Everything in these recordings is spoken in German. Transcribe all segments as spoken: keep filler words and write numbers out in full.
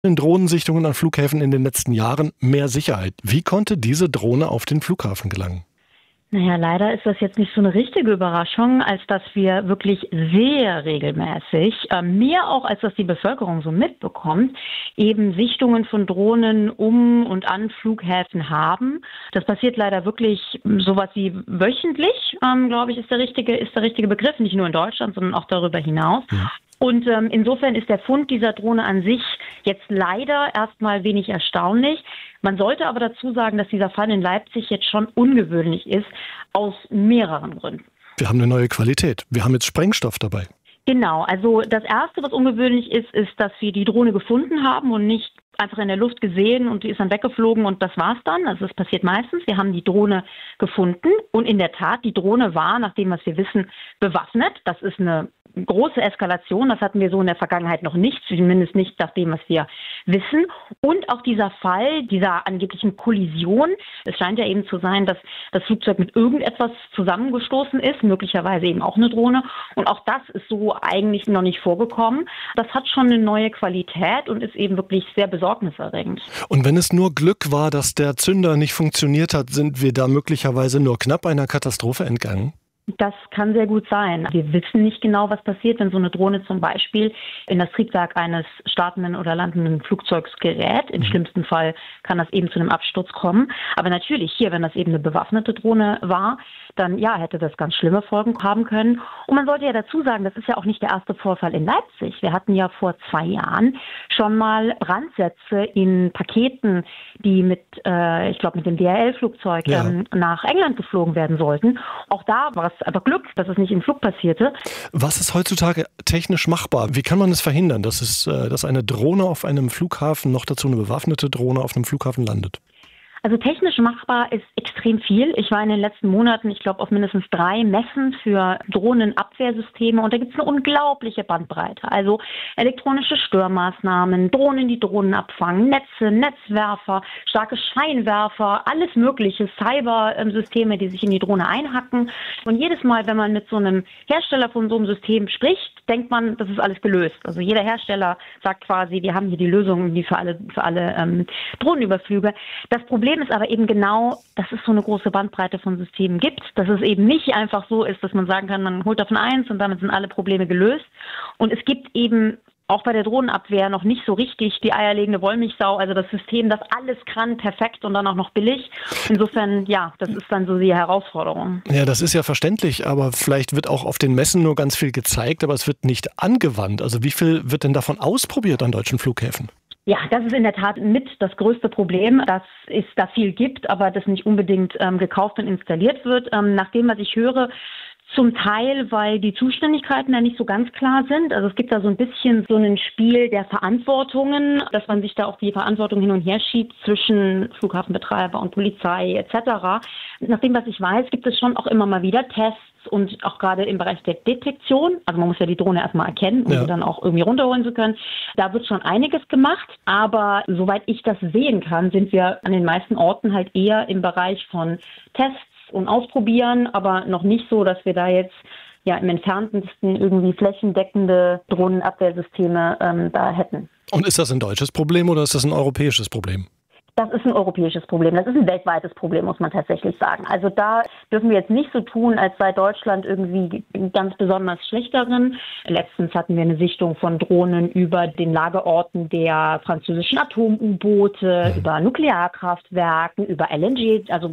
In Drohnensichtungen an Flughäfen in den letzten Jahren mehr Sicherheit. Wie konnte diese Drohne auf den Flughafen gelangen? Naja, leider ist das jetzt nicht so eine richtige Überraschung, als dass wir wirklich sehr regelmäßig, äh, mehr auch als dass die Bevölkerung so mitbekommt, eben Sichtungen von Drohnen um und an Flughäfen haben. Das passiert leider wirklich sowas wie wöchentlich, ähm, glaube ich, ist der richtige, ist der richtige Begriff, nicht nur in Deutschland, sondern auch darüber hinaus. Ja. Und ähm, insofern ist der Fund dieser Drohne an sich jetzt leider erstmal wenig erstaunlich. Man sollte aber dazu sagen, dass dieser Fall in Leipzig jetzt schon ungewöhnlich ist, aus mehreren Gründen. Wir haben eine neue Qualität. Wir haben jetzt Sprengstoff dabei. Genau, also das Erste, was ungewöhnlich ist, ist, dass wir die Drohne gefunden haben und nicht einfach in der Luft gesehen und die ist dann weggeflogen und das war's dann. Also das passiert meistens. Wir haben die Drohne gefunden und in der Tat, die Drohne war, nach dem, was wir wissen, bewaffnet. Das ist eine große Eskalation. Das hatten wir so in der Vergangenheit noch nicht, zumindest nicht nach dem, was wir wissen. Und auch dieser Fall dieser angeblichen Kollision. Es scheint ja eben zu sein, dass das Flugzeug mit irgendetwas zusammengestoßen ist, möglicherweise eben auch eine Drohne. Und auch das ist so eigentlich noch nicht vorgekommen. Das hat schon eine neue Qualität und ist eben wirklich sehr besorgniserregend. Und wenn es nur Glück war, dass der Zünder nicht funktioniert hat, sind wir da möglicherweise nur knapp einer Katastrophe entgangen? Das kann sehr gut sein. Wir wissen nicht genau, was passiert, wenn so eine Drohne zum Beispiel in das Triebwerk eines startenden oder landenden Flugzeugs gerät. Im mhm. schlimmsten Fall kann das eben zu einem Absturz kommen. Aber natürlich hier, wenn das eben eine bewaffnete Drohne war, dann ja, hätte das ganz schlimme Folgen haben können. Und man sollte ja dazu sagen, das ist ja auch nicht der erste Vorfall in Leipzig. Wir hatten ja vor zwei Jahren schon mal Brandsätze in Paketen, die mit, äh, ich glaube, mit dem D H L-Flugzeug ja. ähm, nach England geflogen werden sollten. Auch da war es einfach Glück, dass es nicht im Flug passierte. Was ist heutzutage technisch machbar? Wie kann man es verhindern, dass es, äh, dass eine Drohne auf einem Flughafen, noch dazu eine bewaffnete Drohne auf einem Flughafen landet? Also technisch machbar ist extrem viel. Ich war in den letzten Monaten, ich glaube, auf mindestens drei Messen für Drohnenabwehrsysteme und da gibt es eine unglaubliche Bandbreite. Also elektronische Störmaßnahmen, Drohnen, die Drohnen abfangen, Netze, Netzwerfer, starke Scheinwerfer, alles mögliche, Cybersysteme, die sich in die Drohne einhacken. Und jedes Mal, wenn man mit so einem Hersteller von so einem System spricht, denkt man, das ist alles gelöst. Also jeder Hersteller sagt quasi, wir haben hier die Lösung die für alle, für alle ähm, Drohnenüberflüge. Das Problem ist aber eben genau, dass es so eine große Bandbreite von Systemen gibt, dass es eben nicht einfach so ist, dass man sagen kann, man holt davon eins und damit sind alle Probleme gelöst. Und es gibt eben auch bei der Drohnenabwehr noch nicht so richtig die eierlegende Wollmilchsau, also das System, das alles kann, perfekt und dann auch noch billig. Insofern, ja, das ist dann so die Herausforderung. Ja, das ist ja verständlich, aber vielleicht wird auch auf den Messen nur ganz viel gezeigt, aber es wird nicht angewandt. Also wie viel wird denn davon ausprobiert an deutschen Flughäfen? Ja, das ist in der Tat mit das größte Problem, dass es da viel gibt, aber das nicht unbedingt ähm, gekauft und installiert wird. Ähm, nach dem, was ich höre, zum Teil, weil die Zuständigkeiten da nicht so ganz klar sind. Also es gibt da so ein bisschen so ein Spiel der Verantwortungen, dass man sich da auch die Verantwortung hin und her schiebt zwischen Flughafenbetreiber und Polizei et cetera. Nach dem, was ich weiß, gibt es schon auch immer mal wieder Tests und auch gerade im Bereich der Detektion. Also man muss ja die Drohne erstmal erkennen, um ja. sie dann auch irgendwie runterholen zu können. Da wird schon einiges gemacht, aber soweit ich das sehen kann, sind wir an den meisten Orten halt eher im Bereich von Tests und Ausprobieren, aber noch nicht so, dass wir da jetzt ja im entferntesten irgendwie flächendeckende Drohnenabwehrsysteme ähm, da hätten. Und ist das ein deutsches Problem oder ist das ein europäisches Problem? Das ist ein europäisches Problem. Das ist ein weltweites Problem, muss man tatsächlich sagen. Also da dürfen wir jetzt nicht so tun, als sei Deutschland irgendwie ganz besonders schlecht darin. Letztens hatten wir eine Sichtung von Drohnen über den Lagerorten der französischen Atom-U-Boote, über Nuklearkraftwerken, über L N G, also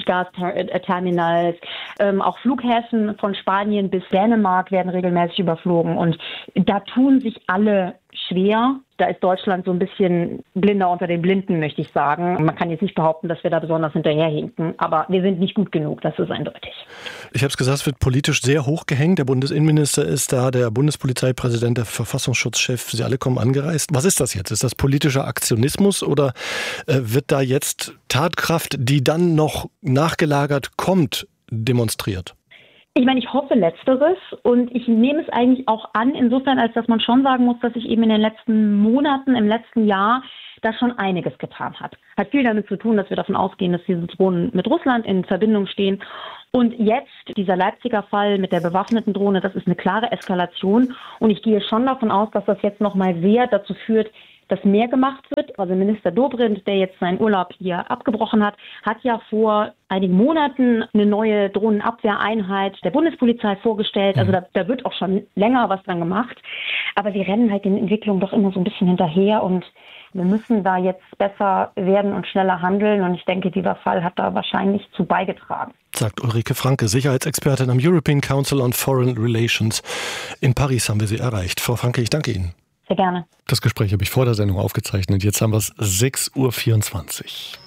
Flüssiggasterminals. Ähm, auch Flughäfen von Spanien bis Dänemark werden regelmäßig überflogen. Und da tun sich alle schwer. Da ist Deutschland so ein bisschen blinder unter den Blinden, möchte ich sagen. Man kann jetzt nicht behaupten, dass wir da besonders hinterherhinken, aber wir sind nicht gut genug, das ist eindeutig. Ich habe es gesagt, es wird politisch sehr hoch gehängt. Der Bundesinnenminister ist da, der Bundespolizeipräsident, der Verfassungsschutzchef, sie alle kommen angereist. Was ist das jetzt? Ist das politischer Aktionismus oder äh, wird da jetzt Tatkraft, die dann noch nachgelagert kommt, demonstriert? Ich meine, ich hoffe Letzteres und ich nehme es eigentlich auch an, insofern, als dass man schon sagen muss, dass sich eben in den letzten Monaten, im letzten Jahr da schon einiges getan hat. Hat viel damit zu tun, dass wir davon ausgehen, dass diese Drohnen mit Russland in Verbindung stehen. Und jetzt dieser Leipziger Fall mit der bewaffneten Drohne, das ist eine klare Eskalation. Und ich gehe schon davon aus, dass das jetzt nochmal sehr dazu führt, dass mehr gemacht wird. Also Minister Dobrindt, der jetzt seinen Urlaub hier abgebrochen hat, hat ja vor einigen Monaten eine neue Drohnenabwehreinheit der Bundespolizei vorgestellt. Also da, da wird auch schon länger was dran gemacht. Aber wir rennen halt den Entwicklungen doch immer so ein bisschen hinterher und wir müssen da jetzt besser werden und schneller handeln. Und ich denke, dieser Fall hat da wahrscheinlich zu beigetragen. Sagt Ulrike Franke, Sicherheitsexpertin am European Council on Foreign Relations. In Paris haben wir sie erreicht. Frau Franke, ich danke Ihnen. Sehr gerne. Das Gespräch habe ich vor der Sendung aufgezeichnet. Jetzt haben wir es sechs Uhr vierundzwanzig.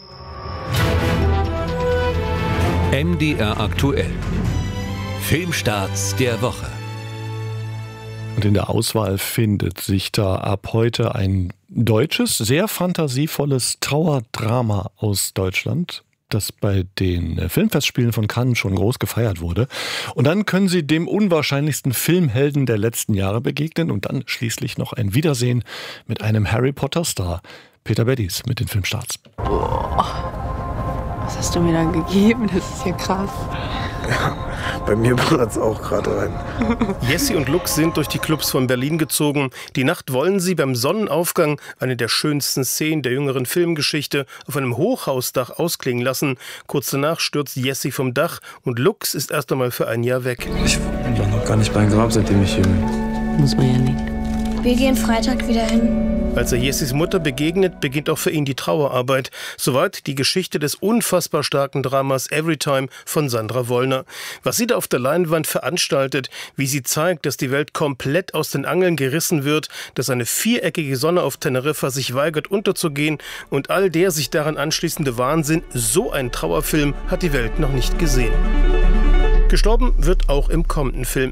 M D R aktuell. Filmstarts der Woche. Und in der Auswahl findet sich da ab heute ein deutsches, sehr fantasievolles Trauerdrama aus Deutschland, das bei den Filmfestspielen von Cannes schon groß gefeiert wurde. Und dann können Sie dem unwahrscheinlichsten Filmhelden der letzten Jahre begegnen und dann schließlich noch ein Wiedersehen mit einem Harry Potter-Star. Peter Beddies mit den Filmstarts. Boah, was hast du mir dann gegeben? Das ist ja krass. Ja, bei mir ballert es auch gerade rein. Jessie und Lux sind durch die Clubs von Berlin gezogen. Die Nacht wollen sie beim Sonnenaufgang, eine der schönsten Szenen der jüngeren Filmgeschichte, auf einem Hochhausdach ausklingen lassen. Kurz danach stürzt Jessie vom Dach und Lux ist erst einmal für ein Jahr weg. Ich war noch gar nicht beim Grab, seitdem ich hier bin. Muss man ja nicht. Wir gehen Freitag wieder hin. Als er Jessies Mutter begegnet, beginnt auch für ihn die Trauerarbeit. Soweit die Geschichte des unfassbar starken Dramas Everytime von Sandra Wollner. Was sie da auf der Leinwand veranstaltet, wie sie zeigt, dass die Welt komplett aus den Angeln gerissen wird, dass eine viereckige Sonne auf Teneriffa sich weigert unterzugehen und all der sich daran anschließende Wahnsinn, so ein Trauerfilm hat die Welt noch nicht gesehen. Gestorben wird auch im kommenden Film.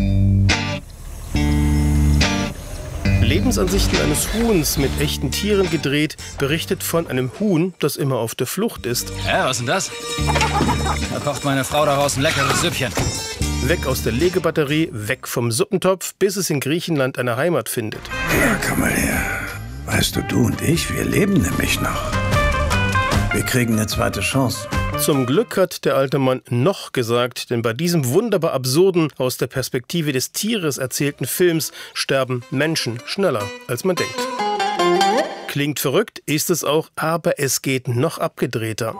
Lebensansichten eines Huhns mit echten Tieren gedreht, berichtet von einem Huhn, das immer auf der Flucht ist. Ja, was ist denn das? Da kocht meine Frau daraus ein leckeres Süppchen. Weg aus der Legebatterie, weg vom Suppentopf, bis es in Griechenland eine Heimat findet. Ja, komm mal her. Weißt du, du und ich, wir leben nämlich noch. Wir kriegen eine zweite Chance. Zum Glück hat der alte Mann noch gesagt, denn bei diesem wunderbar absurden, aus der Perspektive des Tieres erzählten Films sterben Menschen schneller, als man denkt. Klingt verrückt, ist es auch, aber es geht noch abgedrehter.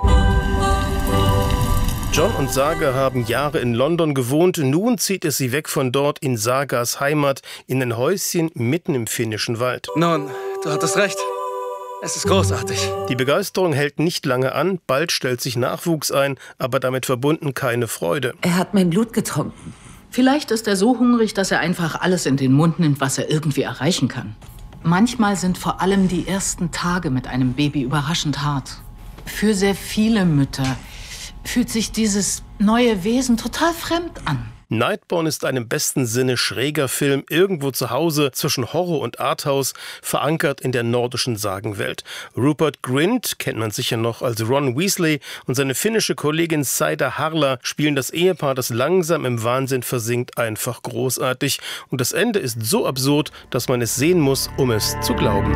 John und Saga haben Jahre in London gewohnt, nun zieht es sie weg von dort in Sagas Heimat, in ein Häuschen mitten im finnischen Wald. Nun, du hattest recht. Es ist großartig. Die Begeisterung hält nicht lange an, bald stellt sich Nachwuchs ein, aber damit verbunden keine Freude. Er hat mein Blut getrunken. Vielleicht ist er so hungrig, dass er einfach alles in den Mund nimmt, was er irgendwie erreichen kann. Manchmal sind vor allem die ersten Tage mit einem Baby überraschend hart. Für sehr viele Mütter fühlt sich dieses neue Wesen total fremd an. Nightborn ist ein im besten Sinne schräger Film, irgendwo zu Hause zwischen Horror und Arthouse, verankert in der nordischen Sagenwelt. Rupert Grint kennt man sicher noch als Ron Weasley und seine finnische Kollegin Saida Harla spielen das Ehepaar, das langsam im Wahnsinn versinkt, einfach großartig. Und das Ende ist so absurd, dass man es sehen muss, um es zu glauben.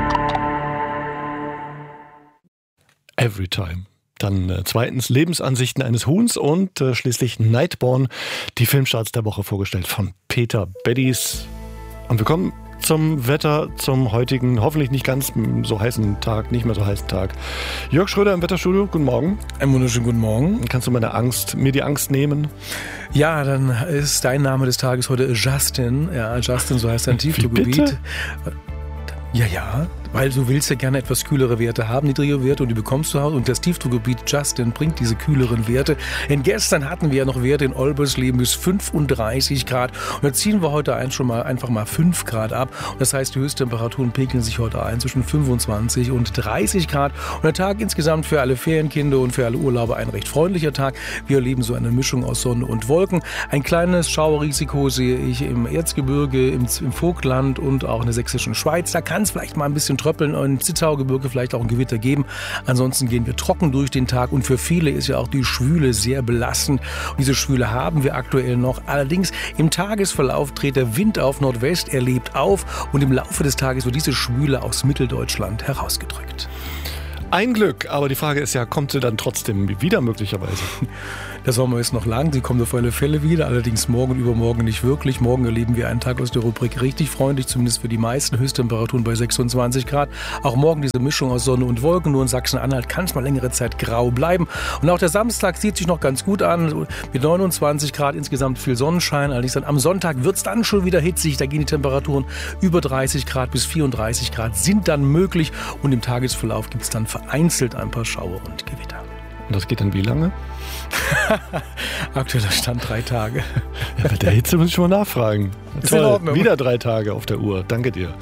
Everytime. Dann äh, zweitens Lebensansichten eines Huhns und äh, schließlich Nightborn, die Filmstarts der Woche vorgestellt von Peter Beddies. Und wir kommen zum Wetter, zum heutigen, hoffentlich nicht ganz so heißen Tag, nicht mehr so heißen Tag. Jörg Schröder im Wetterstudio, guten Morgen. Einen wunderschönen guten Morgen. Kannst du meine Angst, mir die Angst nehmen? Ja, dann ist dein Name des Tages heute Justin. Ja, Justin, so heißt dein Tiefdruckgebiet. Ja, ja, weil du willst ja gerne etwas kühlere Werte haben, niedrige Werte, und die bekommst du auch. Und das Tiefdruckgebiet Justin bringt diese kühleren Werte. Denn gestern hatten wir ja noch Werte in Olbersleben bis fünfunddreißig Grad. Und da ziehen wir heute ein, schon mal einfach mal fünf Grad ab. Und das heißt, die Höchsttemperaturen pegeln sich heute ein zwischen fünfundzwanzig und dreißig Grad. Und der Tag insgesamt für alle Ferienkinder und für alle Urlauber ein recht freundlicher Tag. Wir erleben so eine Mischung aus Sonne und Wolken. Ein kleines Schauerrisiko sehe ich im Erzgebirge, im, im Vogtland und auch in der sächsischen Schweiz. Da kann es vielleicht mal ein bisschen tröppeln und im Zittaugebirge vielleicht auch ein Gewitter geben. Ansonsten gehen wir trocken durch den Tag und für viele ist ja auch die Schwüle sehr belastend. Und diese Schwüle haben wir aktuell noch. Allerdings im Tagesverlauf dreht der Wind auf Nordwest, er lebt auf und im Laufe des Tages wird diese Schwüle aus Mitteldeutschland herausgedrückt. Ein Glück, aber die Frage ist ja, kommt sie dann trotzdem wieder möglicherweise? Der Sommer ist noch lang, sie kommt auf alle Fälle wieder, allerdings morgen und übermorgen nicht wirklich. Morgen erleben wir einen Tag aus der Rubrik richtig freundlich, zumindest für die meisten. Höchsttemperaturen bei sechsundzwanzig Grad. Auch morgen diese Mischung aus Sonne und Wolken. Nur in Sachsen-Anhalt kann es mal längere Zeit grau bleiben. Und auch der Samstag sieht sich noch ganz gut an, mit neunundzwanzig Grad, insgesamt viel Sonnenschein. Allerdings dann am Sonntag wird es dann schon wieder hitzig. Da gehen die Temperaturen über dreißig Grad bis vierunddreißig Grad sind dann möglich. Und im Tagesverlauf gibt es dann vereinzelt ein paar Schauer und Gewitter. Und das geht dann wie lange? Aktueller Stand drei Tage. Ja, bei der Hitze muss ich schon mal nachfragen. Ist Toll, in Ordnung. Wieder drei Tage auf der Uhr. Danke dir.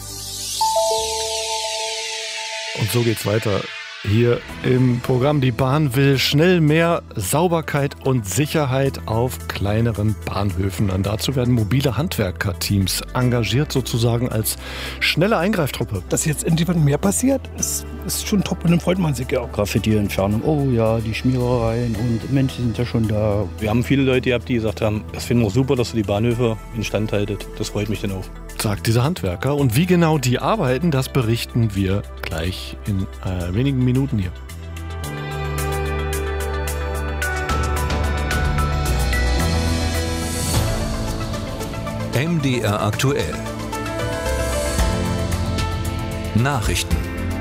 Und so geht's weiter. Hier im Programm. Die Bahn will schnell mehr Sauberkeit und Sicherheit auf kleineren Bahnhöfen. Und dazu werden mobile Handwerkerteams engagiert, sozusagen als schnelle Eingreiftruppe. Dass jetzt endlich was mehr passiert, ist, ist schon top und dann freut man sich ja auch. Gerade für die Entfernung, oh ja, die Schmierereien und Menschen sind ja schon da. Wir haben viele Leute gehabt, die gesagt haben, das finden wir super, dass ihr die Bahnhöfe instand haltet. Das freut mich dann auch. Sagt dieser Handwerker. Und wie genau die arbeiten, das berichten wir gleich in äh, wenigen Minuten hier. M D R aktuell. Nachrichten.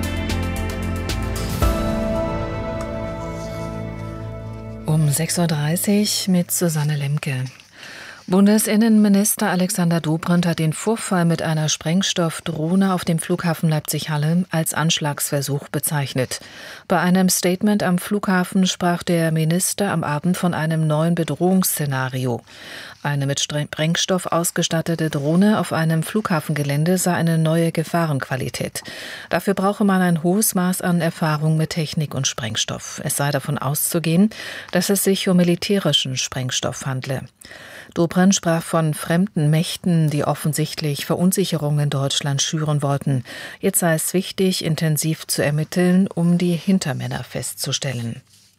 Um sechs Uhr dreißig mit Susanne Lemke. Bundesinnenminister Alexander Dobrindt hat den Vorfall mit einer Sprengstoffdrohne auf dem Flughafen Leipzig-Halle als Anschlagsversuch bezeichnet. Bei einem Statement am Flughafen sprach der Minister am Abend von einem neuen Bedrohungsszenario. Eine mit Sprengstoff ausgestattete Drohne auf einem Flughafengelände sei eine neue Gefahrenqualität. Dafür brauche man ein hohes Maß an Erfahrung mit Technik und Sprengstoff. Es sei davon auszugehen, dass es sich um militärischen Sprengstoff handle. Dobrindt sprach von fremden Mächten, die offensichtlich Verunsicherung in Deutschland schüren wollten. Jetzt sei es wichtig, intensiv zu ermitteln, um die Hintermänner festzustellen.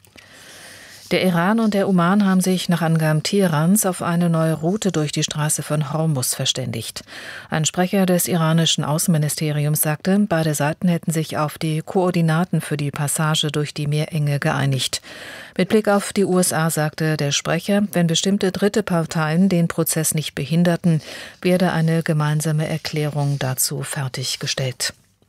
Der Iran und der Oman haben sich nach Angaben Teherans auf eine neue Route durch die Straße von Hormuz verständigt. Ein Sprecher des iranischen Außenministeriums sagte, beide Seiten hätten sich auf die Koordinaten für die Passage durch die Meerenge geeinigt. Mit Blick auf die U S A sagte der Sprecher, wenn bestimmte dritte Parteien den Prozess nicht behinderten, werde eine gemeinsame Erklärung dazu fertiggestellt.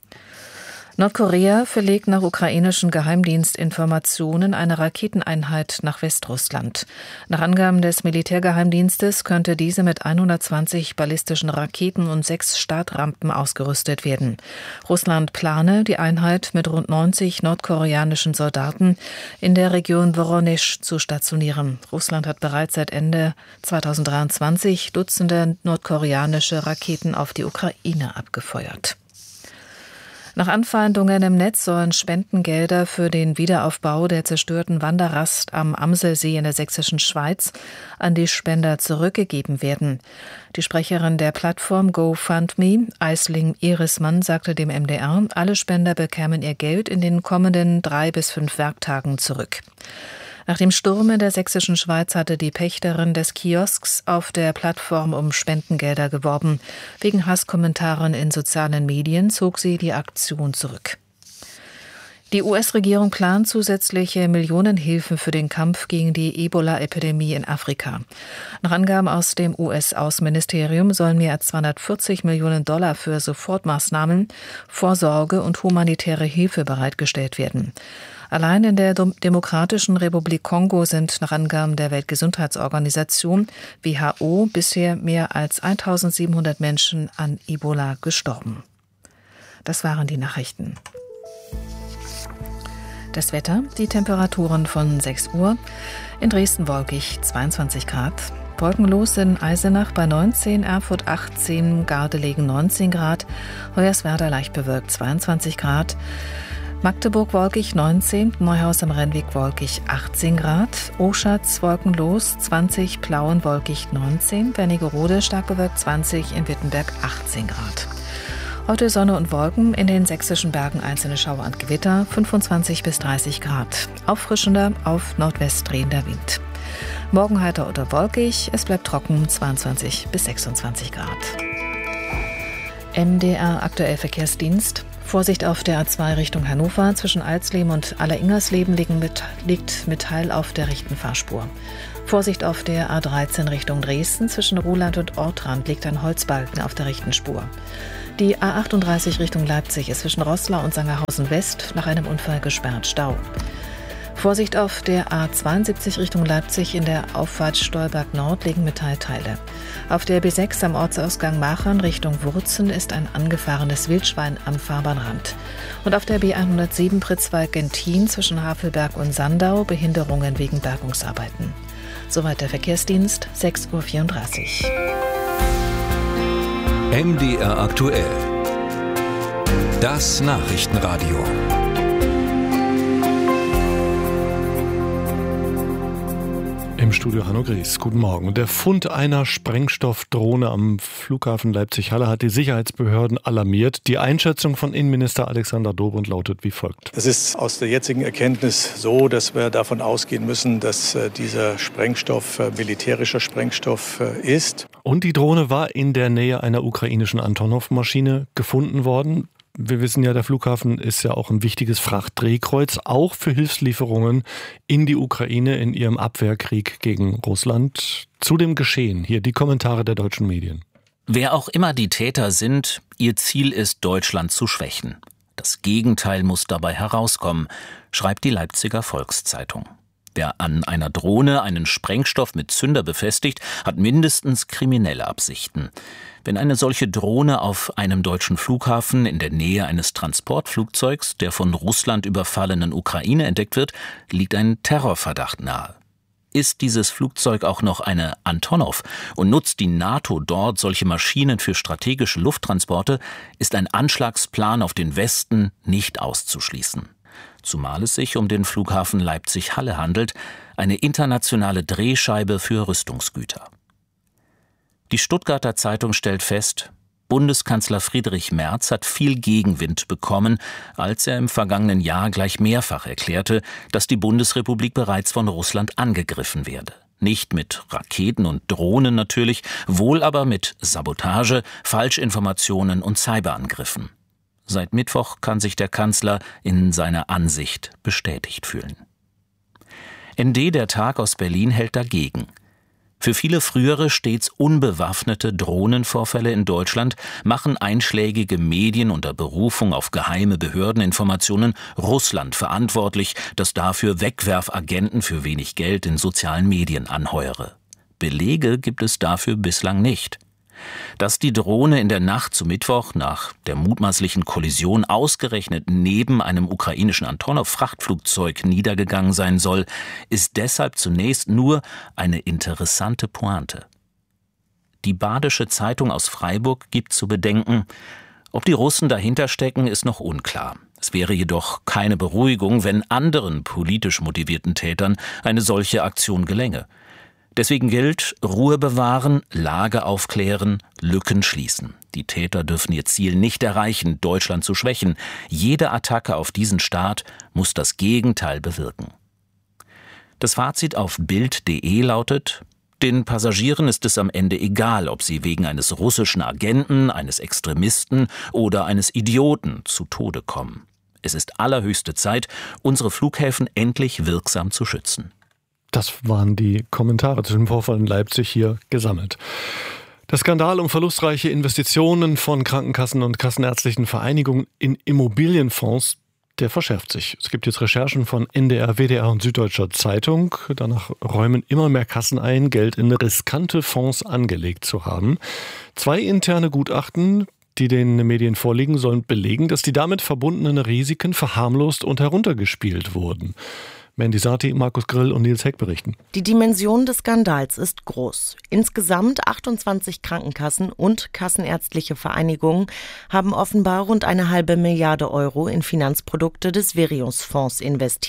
Nordkorea verlegt nach ukrainischen Geheimdienstinformationen eine Raketeneinheit nach Westrussland. Nach Angaben des Militärgeheimdienstes könnte diese mit hundertzwanzig ballistischen Raketen und sechs Startrampen ausgerüstet werden. Russland plane, die Einheit mit rund neunzig nordkoreanischen Soldaten in der Region Woronesch zu stationieren. Russland hat bereits seit Ende zweitausenddreiundzwanzig Dutzende nordkoreanische Raketen auf die Ukraine abgefeuert. Nach Anfeindungen im Netz sollen Spendengelder für den Wiederaufbau der zerstörten Wanderrast am Amselsee in der sächsischen Schweiz an die Spender zurückgegeben werden. Die Sprecherin der Plattform GoFundMe, Aisling Irismann, sagte dem M D R, alle Spender bekämen ihr Geld in den kommenden drei bis fünf Werktagen zurück. Nach dem Sturm in der sächsischen Schweiz hatte die Pächterin des Kiosks auf der Plattform um Spendengelder geworben. Wegen Hasskommentaren in sozialen Medien zog sie die Aktion zurück. Die U S-Regierung plant zusätzliche Millionenhilfen für den Kampf gegen die Ebola-Epidemie in Afrika. Nach Angaben aus dem U S-Außenministerium sollen mehr als zweihundertvierzig Millionen Dollar für Sofortmaßnahmen, Vorsorge und humanitäre Hilfe bereitgestellt werden. Allein in der Demokratischen Republik Kongo sind nach Angaben der Weltgesundheitsorganisation W H O bisher mehr als eintausendsiebenhundert Menschen an Ebola gestorben. Das waren die Nachrichten. Das Wetter, die Temperaturen von sechs Uhr. In Dresden wolkig zweiundzwanzig Grad. Wolkenlos in Eisenach bei neunzehn, Erfurt achtzehn, Gardelegen neunzehn Grad, Hoyerswerda leicht bewölkt zweiundzwanzig Grad. Magdeburg wolkig neunzehn, Neuhaus am Rennweg wolkig achtzehn Grad, Oschatz wolkenlos zwanzig, Plauen wolkig neunzehn, Wernigerode stark bewölkt zwanzig, in Wittenberg achtzehn Grad. Heute Sonne und Wolken, in den sächsischen Bergen einzelne Schauer und Gewitter, fünfundzwanzig bis dreißig Grad. Auffrischender, auf Nordwest drehender Wind. Morgen heiter oder wolkig, es bleibt trocken, zweiundzwanzig bis sechsundzwanzig Grad. M D R aktuell Verkehrsdienst. Vorsicht auf der A zwei Richtung Hannover. Zwischen Alsleben und Alleringersleben liegen mit, liegt Metall auf der rechten Fahrspur. Vorsicht auf der A dreizehn Richtung Dresden. Zwischen Ruhland und Ortrand liegt ein Holzbalken auf der rechten Spur. Die A achtunddreißig Richtung Leipzig ist zwischen Roßlau und Sangerhausen West nach einem Unfall gesperrt. Stau. Vorsicht auf der A zweiundsiebzig Richtung Leipzig. In der Auffahrt Stolberg Nord liegen Metallteile. Auf der B sechs am Ortsausgang Machern Richtung Wurzen ist ein angefahrenes Wildschwein am Fahrbahnrand. Und auf der B hundertsieben Pritzwalk-Gentin zwischen Havelberg und Sandau Behinderungen wegen Bergungsarbeiten. Soweit der Verkehrsdienst, sechs Uhr vierunddreißig. M D R aktuell. Das Nachrichtenradio. Im Studio Hanno Gries. Guten Morgen. Der Fund einer Sprengstoffdrohne am Flughafen Leipzig-Halle hat die Sicherheitsbehörden alarmiert. Die Einschätzung von Innenminister Alexander Dobrindt lautet wie folgt. Es ist aus der jetzigen Erkenntnis so, dass wir davon ausgehen müssen, dass dieser Sprengstoff militärischer Sprengstoff ist. Und die Drohne war in der Nähe einer ukrainischen Antonov-Maschine gefunden worden. Wir wissen ja, der Flughafen ist ja auch ein wichtiges Frachtdrehkreuz, auch für Hilfslieferungen in die Ukraine in ihrem Abwehrkrieg gegen Russland. Zu dem Geschehen hier die Kommentare der deutschen Medien. Wer auch immer die Täter sind, ihr Ziel ist, Deutschland zu schwächen. Das Gegenteil muss dabei herauskommen, schreibt die Leipziger Volkszeitung. Wer an einer Drohne einen Sprengstoff mit Zünder befestigt, hat mindestens kriminelle Absichten. Wenn eine solche Drohne auf einem deutschen Flughafen in der Nähe eines Transportflugzeugs der von Russland überfallenen Ukraine entdeckt wird, liegt ein Terrorverdacht nahe. Ist dieses Flugzeug auch noch eine Antonov und nutzt die NATO dort solche Maschinen für strategische Lufttransporte, ist ein Anschlagsplan auf den Westen nicht auszuschließen. Zumal es sich um den Flughafen Leipzig-Halle handelt, eine internationale Drehscheibe für Rüstungsgüter. Die Stuttgarter Zeitung stellt fest, Bundeskanzler Friedrich Merz hat viel Gegenwind bekommen, als er im vergangenen Jahr gleich mehrfach erklärte, dass die Bundesrepublik bereits von Russland angegriffen werde. Nicht mit Raketen und Drohnen natürlich, wohl aber mit Sabotage, Falschinformationen und Cyberangriffen. Seit Mittwoch kann sich der Kanzler in seiner Ansicht bestätigt fühlen. N D, der Tag aus Berlin, hält dagegen. Für viele frühere, stets unbewaffnete Drohnenvorfälle in Deutschland machen einschlägige Medien unter Berufung auf geheime Behördeninformationen Russland verantwortlich, das dafür Wegwerfagenten für wenig Geld in sozialen Medien anheuere. Belege gibt es dafür bislang nicht. Dass die Drohne in der Nacht zu Mittwoch nach der mutmaßlichen Kollision ausgerechnet neben einem ukrainischen Antonov-Frachtflugzeug niedergegangen sein soll, ist deshalb zunächst nur eine interessante Pointe. Die Badische Zeitung aus Freiburg gibt zu bedenken, ob die Russen dahinter stecken, ist noch unklar. Es wäre jedoch keine Beruhigung, wenn anderen politisch motivierten Tätern eine solche Aktion gelänge. Deswegen gilt, Ruhe bewahren, Lage aufklären, Lücken schließen. Die Täter dürfen ihr Ziel nicht erreichen, Deutschland zu schwächen. Jede Attacke auf diesen Staat muss das Gegenteil bewirken. Das Fazit auf Bild punkt de lautet: Den Passagieren ist es am Ende egal, ob sie wegen eines russischen Agenten, eines Extremisten oder eines Idioten zu Tode kommen. Es ist allerhöchste Zeit, unsere Flughäfen endlich wirksam zu schützen. Das waren die Kommentare zu dem Vorfall in Leipzig hier gesammelt. Der Skandal um verlustreiche Investitionen von Krankenkassen und kassenärztlichen Vereinigungen in Immobilienfonds, der verschärft sich. Es gibt jetzt Recherchen von N D R, W D R und Süddeutscher Zeitung. Danach räumen immer mehr Kassen ein, Geld in riskante Fonds angelegt zu haben. Zwei interne Gutachten, die den Medien vorliegen, sollen belegen, dass die damit verbundenen Risiken verharmlost und heruntergespielt wurden. Mandy Sati, Markus Grill und Nils Heck berichten. Die Dimension des Skandals ist groß. Insgesamt achtundzwanzig Krankenkassen und kassenärztliche Vereinigungen haben offenbar rund eine halbe Milliarde Euro in Finanzprodukte des Verius-Fonds investiert.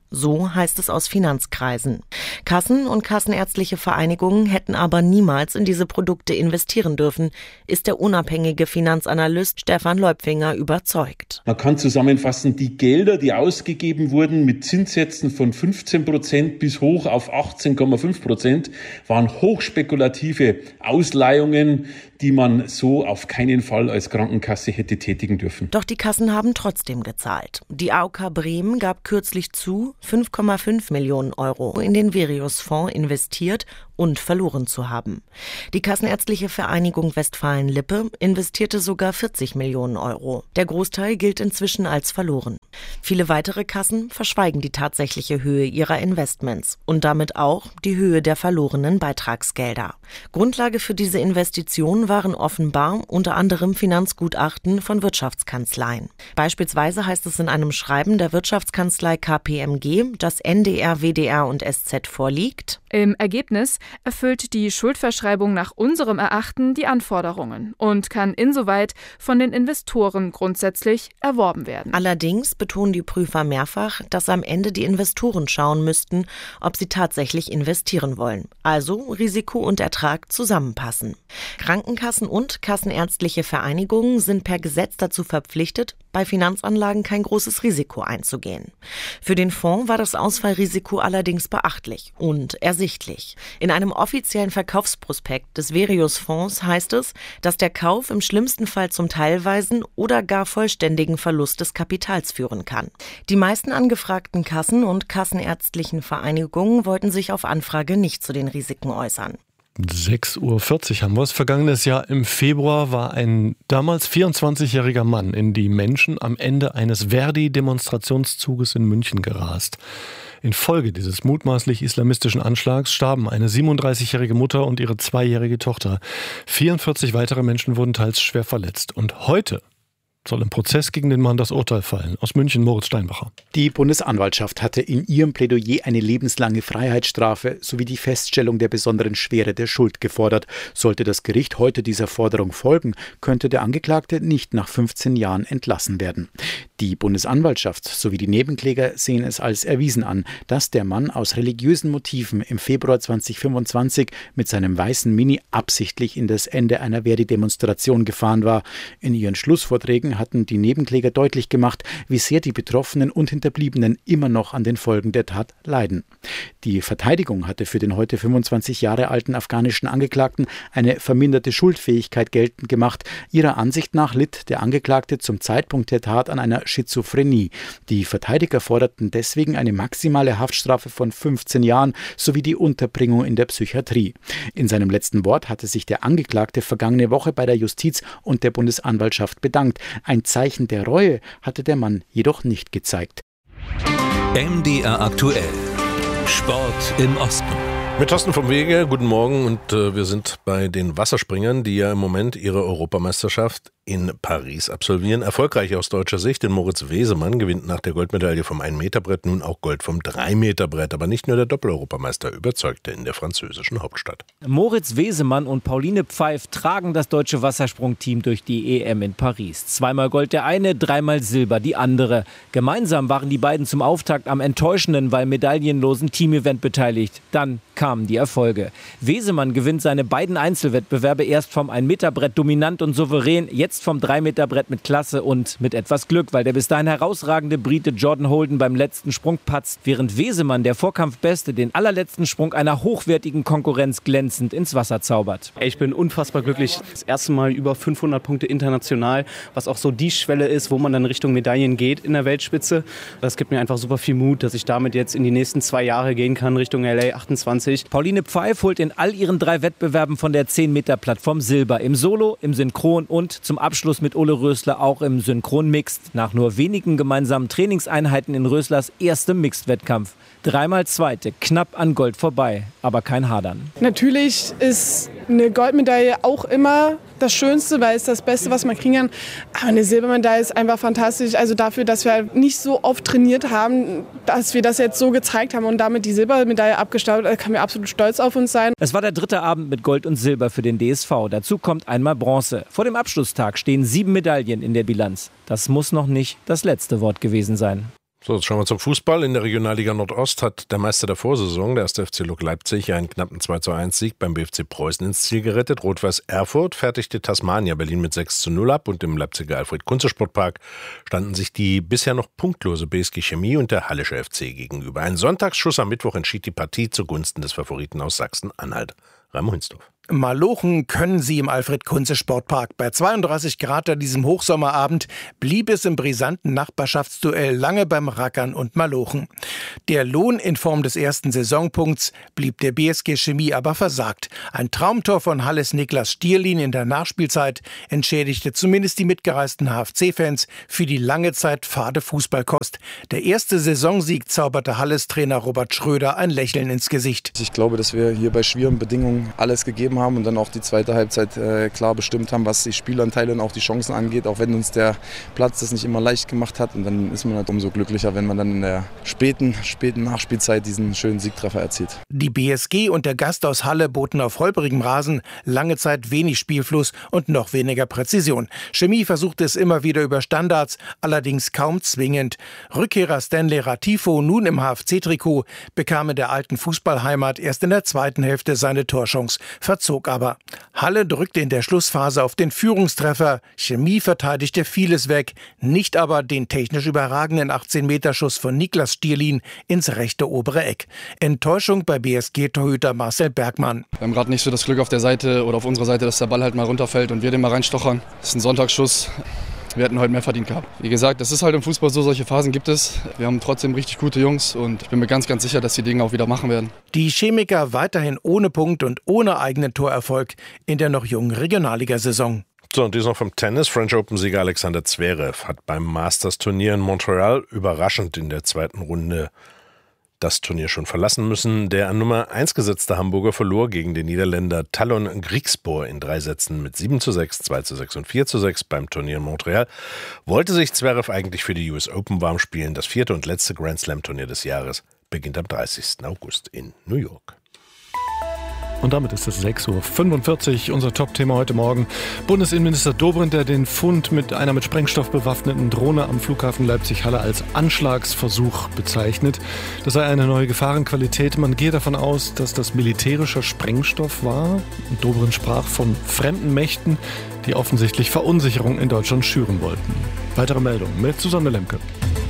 So heißt es aus Finanzkreisen. Kassen und kassenärztliche Vereinigungen hätten aber niemals in diese Produkte investieren dürfen, ist der unabhängige Finanzanalyst Stefan Leupfinger überzeugt. Man kann zusammenfassen, die Gelder, die ausgegeben wurden mit Zinssätzen von fünfzehn Prozent bis hoch auf achtzehn Komma fünf Prozent, waren hochspekulative Ausleihungen, die man so auf keinen Fall als Krankenkasse hätte tätigen dürfen. Doch die Kassen haben trotzdem gezahlt. Die A O K Bremen gab kürzlich zu, fünf Komma fünf Millionen Euro in den Virios-Fonds investiert und verloren zu haben. Die Kassenärztliche Vereinigung Westfalen-Lippe investierte sogar vierzig Millionen Euro. Der Großteil gilt inzwischen als verloren. Viele weitere Kassen verschweigen die tatsächliche Höhe ihrer Investments und damit auch die Höhe der verlorenen Beitragsgelder. Grundlage für diese Investition waren offenbar unter anderem Finanzgutachten von Wirtschaftskanzleien. Beispielsweise heißt es in einem Schreiben der Wirtschaftskanzlei K P M G, das N D R, W D R und S Z vorliegt: Im Ergebnis erfüllt die Schuldverschreibung nach unserem Erachten die Anforderungen und kann insoweit von den Investoren grundsätzlich erworben werden. Allerdings betonen die Prüfer mehrfach, dass am Ende die Investoren schauen müssten, ob sie tatsächlich investieren wollen. Also Risiko und Ertrag zusammenpassen. Krankenkassen und kassenärztliche Vereinigungen sind per Gesetz dazu verpflichtet, bei Finanzanlagen kein großes Risiko einzugehen. Für den Fonds war das Ausfallrisiko allerdings beachtlich und ersichtlich. In einem offiziellen Verkaufsprospekt des Virios-Fonds heißt es, dass der Kauf im schlimmsten Fall zum teilweisen oder gar vollständigen Verlust des Kapitals führen kann. Die meisten angefragten Kassen und kassenärztlichen Vereinigungen wollten sich auf Anfrage nicht zu den Risiken äußern. sechs Uhr vierzig haben wir es. Vergangenes Jahr im Februar war ein damals vierundzwanzigjähriger Mann in die Menschen am Ende eines Verdi-Demonstrationszuges in München gerast. Infolge dieses mutmaßlich islamistischen Anschlags starben eine siebenunddreißigjährige Mutter und ihre zweijährige Tochter. vierundvierzig weitere Menschen wurden teils schwer verletzt. Und heute soll im Prozess gegen den Mann das Urteil fallen. Aus München, Moritz Steinbacher. Die Bundesanwaltschaft hatte in ihrem Plädoyer eine lebenslange Freiheitsstrafe sowie die Feststellung der besonderen Schwere der Schuld gefordert. Sollte das Gericht heute dieser Forderung folgen, könnte der Angeklagte nicht nach fünfzehn Jahren entlassen werden. Die Bundesanwaltschaft sowie die Nebenkläger sehen es als erwiesen an, dass der Mann aus religiösen Motiven im Februar zweitausendfünfundzwanzig mit seinem weißen Mini absichtlich in das Ende einer Verdi-Demonstration gefahren war. In ihren Schlussvorträgen hatten die Nebenkläger deutlich gemacht, wie sehr die Betroffenen und Hinterbliebenen immer noch an den Folgen der Tat leiden. Die Verteidigung hatte für den heute fünfundzwanzig Jahre alten afghanischen Angeklagten eine verminderte Schuldfähigkeit geltend gemacht. Ihrer Ansicht nach litt der Angeklagte zum Zeitpunkt der Tat an einer Schizophrenie. Die Verteidiger forderten deswegen eine maximale Haftstrafe von fünfzehn Jahren sowie die Unterbringung in der Psychiatrie. In seinem letzten Wort hatte sich der Angeklagte vergangene Woche bei der Justiz und der Bundesanwaltschaft bedankt. Ein Zeichen der Reue hatte der Mann jedoch nicht gezeigt. M D R aktuell. Sport im Osten. Mit Thorsten vom Wege, guten Morgen, und äh, wir sind bei den Wasserspringern, die ja im Moment ihre Europameisterschaft in Paris absolvieren. Erfolgreich aus deutscher Sicht, denn Moritz Wesemann gewinnt nach der Goldmedaille vom ein Meter Brett nun auch Gold vom drei Meter Brett. Aber nicht nur der Doppel-Europameister überzeugte in der französischen Hauptstadt. Moritz Wesemann und Pauline Pfeif tragen das deutsche Wassersprungteam durch die E M in Paris. Zweimal Gold der eine, dreimal Silber die andere. Gemeinsam waren die beiden zum Auftakt am enttäuschenden, weil medaillenlosen Teamevent beteiligt. Dann kamen die Erfolge. Wesemann gewinnt seine beiden Einzelwettbewerbe erst vom ein Meter Brett dominant und souverän, jetzt vom drei Meter Brett mit Klasse und mit etwas Glück, weil der bis dahin herausragende Brite Jordan Holden beim letzten Sprung patzt, während Wesemann, der Vorkampfbeste, den allerletzten Sprung einer hochwertigen Konkurrenz glänzend ins Wasser zaubert. Ich bin unfassbar glücklich. Das erste Mal über fünfhundert Punkte international, was auch so die Schwelle ist, wo man dann Richtung Medaillen geht in der Weltspitze. Das gibt mir einfach super viel Mut, dass ich damit jetzt in die nächsten zwei Jahre gehen kann, Richtung L A achtundzwanzig. Pauline Pfeif holt in all ihren drei Wettbewerben von der zehn Meter Plattform Silber. Im Solo, im Synchron und zum Abschluss mit Ole Rösler auch im Synchron-Mixed. Nach nur wenigen gemeinsamen Trainingseinheiten in Röslers erstem Mixed-Wettkampf. Dreimal Zweite, knapp an Gold vorbei, aber kein Hadern. Natürlich ist eine Goldmedaille auch immer das Schönste, weil es das Beste, was man kriegen kann. Aber eine Silbermedaille ist einfach fantastisch. Also dafür, dass wir nicht so oft trainiert haben, dass wir das jetzt so gezeigt haben und damit die Silbermedaille abgestaubt, da können wir absolut stolz auf uns sein. Es war der dritte Abend mit Gold und Silber für den D S V. Dazu kommt einmal Bronze. Vor dem Abschlusstag stehen sieben Medaillen in der Bilanz. Das muss noch nicht das letzte Wort gewesen sein. So, jetzt schauen wir zum Fußball. In der Regionalliga Nordost hat der Meister der Vorsaison, der erste F C Lok Leipzig, einen knappen zwei zu eins Sieg beim B F C Preußen ins Ziel gerettet. Rot-Weiß Erfurt fertigte Tasmania Berlin mit sechs zu null ab und im Leipziger Alfred-Kunze-Sportpark standen sich die bisher noch punktlose B S G Chemie und der Hallische F C gegenüber. Ein Sonntagsschuss am Mittwoch entschied die Partie zugunsten des Favoriten aus Sachsen-Anhalt. Raimo Hinsdorf. Malochen können sie im Alfred-Kunze-Sportpark. Bei zweiunddreißig Grad an diesem Hochsommerabend blieb es im brisanten Nachbarschaftsduell lange beim Rackern und Malochen. Der Lohn in Form des ersten Saisonpunkts blieb der B S G Chemie aber versagt. Ein Traumtor von Halles Niklas Stierlin in der Nachspielzeit entschädigte zumindest die mitgereisten H F C-Fans für die lange Zeit fade Fußballkost. Der erste Saisonsieg zauberte Halles Trainer Robert Schröder ein Lächeln ins Gesicht. Ich glaube, dass wir hier bei schwierigen Bedingungen alles gegeben haben. haben und dann auch die zweite Halbzeit äh, klar bestimmt haben, was die Spielanteile und auch die Chancen angeht, auch wenn uns der Platz das nicht immer leicht gemacht hat. Und dann ist man halt umso glücklicher, wenn man dann in der späten, späten Nachspielzeit diesen schönen Siegtreffer erzielt. Die B S G und der Gast aus Halle boten auf holprigem Rasen lange Zeit wenig Spielfluss und noch weniger Präzision. Chemie versuchte es immer wieder über Standards, allerdings kaum zwingend. Rückkehrer Stanley Ratifo, nun im H F C-Trikot, bekam in der alten Fußballheimat erst in der zweiten Hälfte seine Torchance, verzog aber. Halle drückte in der Schlussphase auf den Führungstreffer. Chemie verteidigte vieles weg, nicht aber den technisch überragenden achtzehn-Meter-Schuss von Niklas Stierlin ins rechte obere Eck. Enttäuschung bei B S G-Torhüter Marcel Bergmann. Wir haben gerade nicht so das Glück auf der Seite oder auf unserer Seite, dass der Ball halt mal runterfällt und wir den mal reinstochern. Das ist ein Sonntagsschuss. Wir hätten heute mehr verdient gehabt. Wie gesagt, das ist halt im Fußball so, solche Phasen gibt es. Wir haben trotzdem richtig gute Jungs und ich bin mir ganz, ganz sicher, dass die Dinge auch wieder machen werden. Die Chemiker weiterhin ohne Punkt und ohne eigenen Torerfolg in der noch jungen Regionalligasaison. So, und dies noch vom Tennis. French Open-Sieger Alexander Zverev hat beim Masters-Turnier in Montreal überraschend in der zweiten Runde das Turnier schon verlassen müssen. Der an Nummer eins gesetzte Hamburger verlor gegen den Niederländer Talon Griekspoor in drei Sätzen mit sieben zu sechs, zwei zu sechs und vier zu sechs beim Turnier in Montreal. Wollte sich Zverev eigentlich für die U S Open warm spielen. Das vierte und letzte Grand Slam Turnier des Jahres beginnt am dreißigsten August in New York. Und damit ist es sechs Uhr fünfundvierzig. Unser Top-Thema heute Morgen. Bundesinnenminister Dobrindt, der den Fund mit einer mit Sprengstoff bewaffneten Drohne am Flughafen Leipzig-Halle als Anschlagsversuch bezeichnet. Das sei eine neue Gefahrenqualität. Man gehe davon aus, dass das militärischer Sprengstoff war. Und Dobrindt sprach von fremden Mächten, die offensichtlich Verunsicherung in Deutschland schüren wollten. Weitere Meldungen mit Susanne Lemke.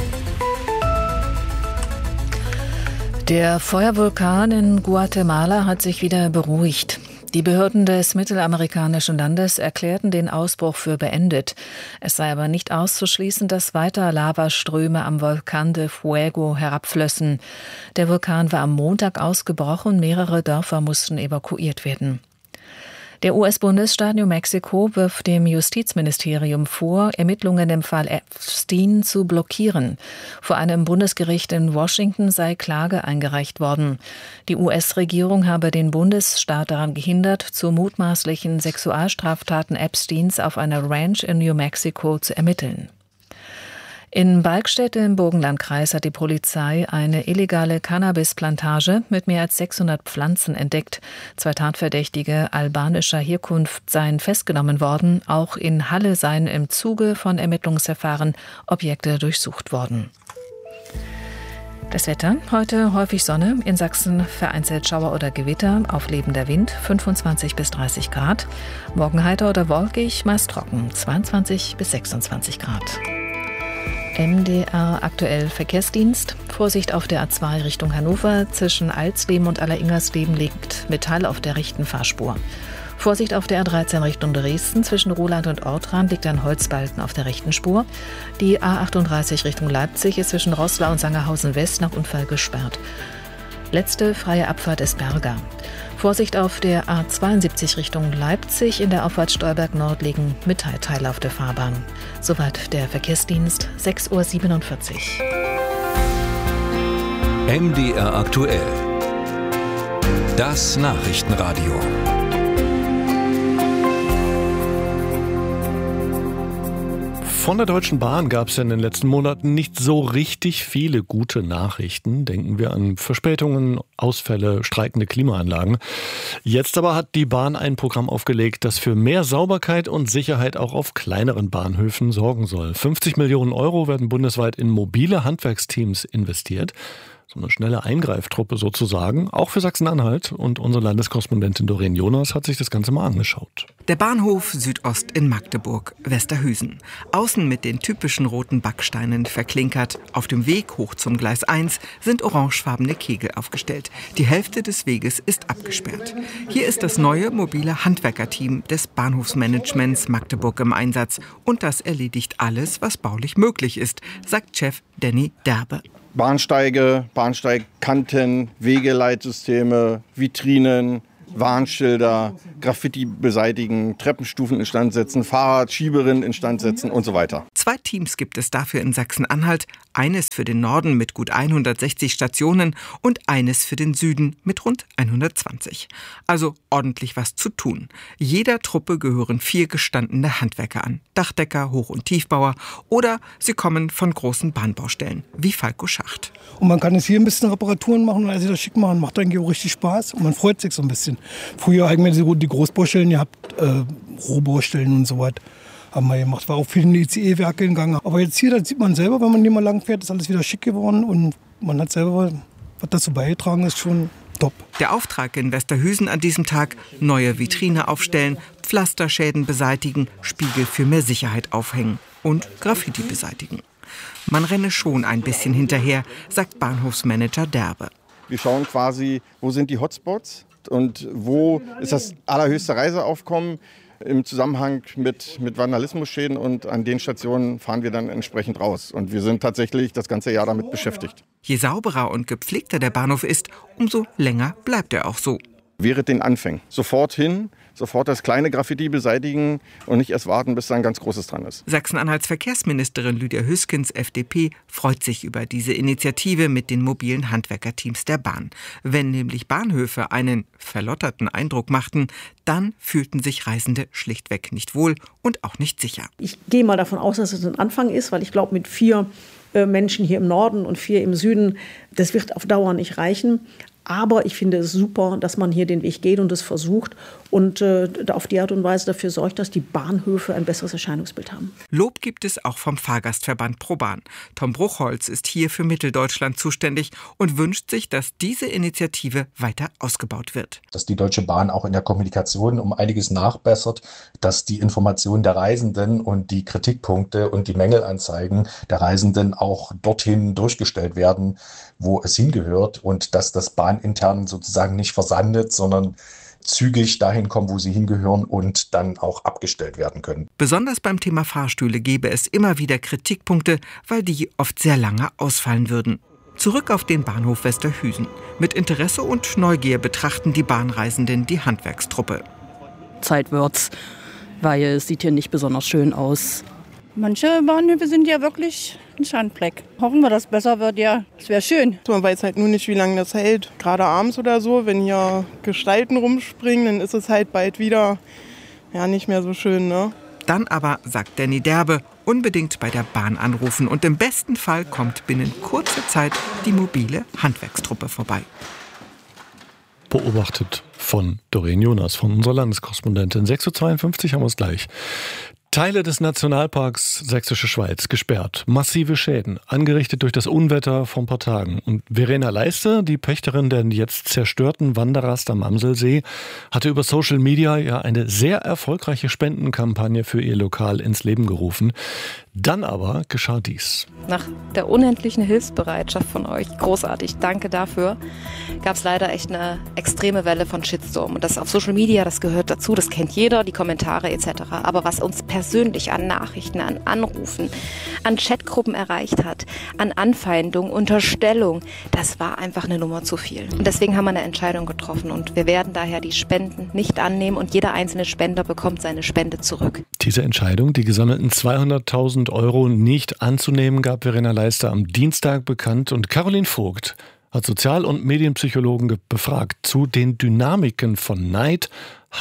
Der Feuervulkan in Guatemala hat sich wieder beruhigt. Die Behörden des mittelamerikanischen Landes erklärten den Ausbruch für beendet. Es sei aber nicht auszuschließen, dass weiter Lavaströme am Volcán de Fuego herabflössen. Der Vulkan war am Montag ausgebrochen, mehrere Dörfer mussten evakuiert werden. Der U S-Bundesstaat New Mexico wirft dem Justizministerium vor, Ermittlungen im Fall Epstein zu blockieren. Vor einem Bundesgericht in Washington sei Klage eingereicht worden. Die U S-Regierung habe den Bundesstaat daran gehindert, zu mutmaßlichen Sexualstraftaten Epsteins auf einer Ranch in New Mexico zu ermitteln. In Balkstedt im Burgenlandkreis hat die Polizei eine illegale Cannabisplantage mit mehr als sechshundert Pflanzen entdeckt. Zwei Tatverdächtige albanischer Herkunft seien festgenommen worden. Auch in Halle seien im Zuge von Ermittlungsverfahren Objekte durchsucht worden. Das Wetter. Heute häufig Sonne, in Sachsen vereinzelt Schauer oder Gewitter, auflebender Wind, fünfundzwanzig bis dreißig Grad. Morgen heiter oder wolkig, meist trocken, zweiundzwanzig bis sechsundzwanzig Grad. M D R aktuell Verkehrsdienst. Vorsicht auf der A zwei Richtung Hannover. Zwischen Alsleben und Alleringers-Leben liegt Metall auf der rechten Fahrspur. Vorsicht auf der A dreizehn Richtung Dresden. Zwischen Roland und Ortrand liegt ein Holzbalken auf der rechten Spur. Die A achtunddreißig Richtung Leipzig ist zwischen Roßlau und Sangerhausen West nach Unfall gesperrt. Letzte freie Abfahrt ist Berga. Vorsicht auf der A zweiundsiebzig Richtung Leipzig. In der Auffahrt Stolberg Nord liegen Metallteile auf der Fahrbahn. Soweit der Verkehrsdienst, sechs Uhr siebenundvierzig. M D R aktuell. Das Nachrichtenradio. Von der Deutschen Bahn gab es ja in den letzten Monaten nicht so richtig viele gute Nachrichten. Denken wir an Verspätungen, Ausfälle, streikende Klimaanlagen. Jetzt aber hat die Bahn ein Programm aufgelegt, das für mehr Sauberkeit und Sicherheit auch auf kleineren Bahnhöfen sorgen soll. fünfzig Millionen Euro werden bundesweit in mobile Handwerksteams investiert. So eine schnelle Eingreiftruppe sozusagen, auch für Sachsen-Anhalt. Und unsere Landeskorrespondentin Doreen Jonas hat sich das Ganze mal angeschaut. Der Bahnhof Südost in Magdeburg, Westerhüsen. Außen mit den typischen roten Backsteinen verklinkert. Auf dem Weg hoch zum Gleis eins sind orangefarbene Kegel aufgestellt. Die Hälfte des Weges ist abgesperrt. Hier ist das neue mobile Handwerkerteam des Bahnhofsmanagements Magdeburg im Einsatz. Und das erledigt alles, was baulich möglich ist, sagt Chef Danny Derbe. Bahnsteige, Bahnsteigkanten, Wegeleitsysteme, Vitrinen, Warnschilder, Graffiti beseitigen, Treppenstufen instand setzen, Fahrradschieberinnen instand setzen und so weiter. Zwei Teams gibt es dafür in Sachsen-Anhalt. Eines für den Norden mit gut hundertsechzig Stationen und eines für den Süden mit rund hundertzwanzig. Also ordentlich was zu tun. Jeder Truppe gehören vier gestandene Handwerker an. Dachdecker, Hoch- und Tiefbauer oder sie kommen von großen Bahnbaustellen, wie Falco Schacht. Und man kann jetzt hier ein bisschen Reparaturen machen und alles wieder schick machen. Macht eigentlich auch richtig Spaß und man freut sich so ein bisschen. Früher haben wir die Großbaustellen gehabt, äh, Rohbaustellen und so was. Haben wir gemacht. War auch viel in die I C E-Werke gegangen. Aber jetzt hier, das sieht man selber, wenn man hier mal lang fährt, ist alles wieder schick geworden. Und man hat selber, was dazu beigetragen ist, schon top. Der Auftrag in Westerhüsen an diesem Tag: neue Vitrine aufstellen, Pflasterschäden beseitigen, Spiegel für mehr Sicherheit aufhängen und Graffiti beseitigen. Man renne schon ein bisschen hinterher, sagt Bahnhofsmanager Derbe. Wir schauen quasi, wo sind die Hotspots und wo ist das allerhöchste Reiseaufkommen im Zusammenhang mit, mit Vandalismusschäden, und an den Stationen fahren wir dann entsprechend raus. Und wir sind tatsächlich das ganze Jahr damit beschäftigt. Je sauberer und gepflegter der Bahnhof ist, umso länger bleibt er auch so. Während den Anfängen sofort hin, sofort das kleine Graffiti beseitigen und nicht erst warten, bis da ein ganz großes dran ist. Sachsen-Anhalts Verkehrsministerin Lydia Hüskens, F D P, freut sich über diese Initiative mit den mobilen Handwerkerteams der Bahn. Wenn nämlich Bahnhöfe einen verlotterten Eindruck machten, dann fühlten sich Reisende schlichtweg nicht wohl und auch nicht sicher. Ich gehe mal davon aus, dass es ein Anfang ist, weil ich glaube, mit vier äh, Menschen hier im Norden und vier im Süden, das wird auf Dauer nicht reichen. Aber ich finde es super, dass man hier den Weg geht und es versucht und äh, auf die Art und Weise dafür sorgt, dass die Bahnhöfe ein besseres Erscheinungsbild haben. Lob gibt es auch vom Fahrgastverband ProBahn. Tom Bruchholz ist hier für Mitteldeutschland zuständig und wünscht sich, dass diese Initiative weiter ausgebaut wird. Dass die Deutsche Bahn auch in der Kommunikation um einiges nachbessert, dass die Informationen der Reisenden und die Kritikpunkte und die Mängelanzeigen der Reisenden auch dorthin durchgestellt werden, wo es hingehört, und dass das bahnintern sozusagen nicht versandet, sondern zügig dahin kommen, wo sie hingehören und dann auch abgestellt werden können. Besonders beim Thema Fahrstühle gäbe es immer wieder Kritikpunkte, weil die oft sehr lange ausfallen würden. Zurück auf den Bahnhof Westerhüsen. Mit Interesse und Neugier betrachten die Bahnreisenden die Handwerkstruppe. Zeit wird's, weil es sieht hier nicht besonders schön aus. Manche Bahnhöfe sind ja wirklich ein Schandfleck. Hoffen wir, dass es besser wird, ja. Es wäre schön. Man weiß halt nur nicht, wie lange das hält. Gerade abends oder so, wenn hier Gestalten rumspringen, dann ist es halt bald wieder ja, nicht mehr so schön, ne? Dann aber, sagt Danny Derbe, unbedingt bei der Bahn anrufen. Und im besten Fall kommt binnen kurzer Zeit die mobile Handwerkstruppe vorbei. Beobachtet von Doreen Jonas, von unserer Landeskorrespondentin. sechs Uhr zweiundfünfzig haben wir es gleich. Teile des Nationalparks Sächsische Schweiz gesperrt. Massive Schäden, angerichtet durch das Unwetter vor ein paar Tagen. Und Verena Leiste, die Pächterin der jetzt zerstörten Wanderrast am Amselsee, hatte über Social Media ja eine sehr erfolgreiche Spendenkampagne für ihr Lokal ins Leben gerufen. Dann aber geschah dies. Nach der unendlichen Hilfsbereitschaft von euch, großartig, danke dafür, gab es leider echt eine extreme Welle von Shitstorm. Und das auf Social Media, das gehört dazu, das kennt jeder, die Kommentare et cetera. Aber was uns persönlich an Nachrichten, an Anrufen, an Chatgruppen erreicht hat, an Anfeindung, Unterstellung, das war einfach eine Nummer zu viel. Und deswegen haben wir eine Entscheidung getroffen und wir werden daher die Spenden nicht annehmen und jeder einzelne Spender bekommt seine Spende zurück. Diese Entscheidung, die gesammelten zweihunderttausend Euro nicht anzunehmen, gab Verena Leiste am Dienstag bekannt, und Caroline Vogt hat Sozial- und Medienpsychologen befragt zu den Dynamiken von Neid, Hass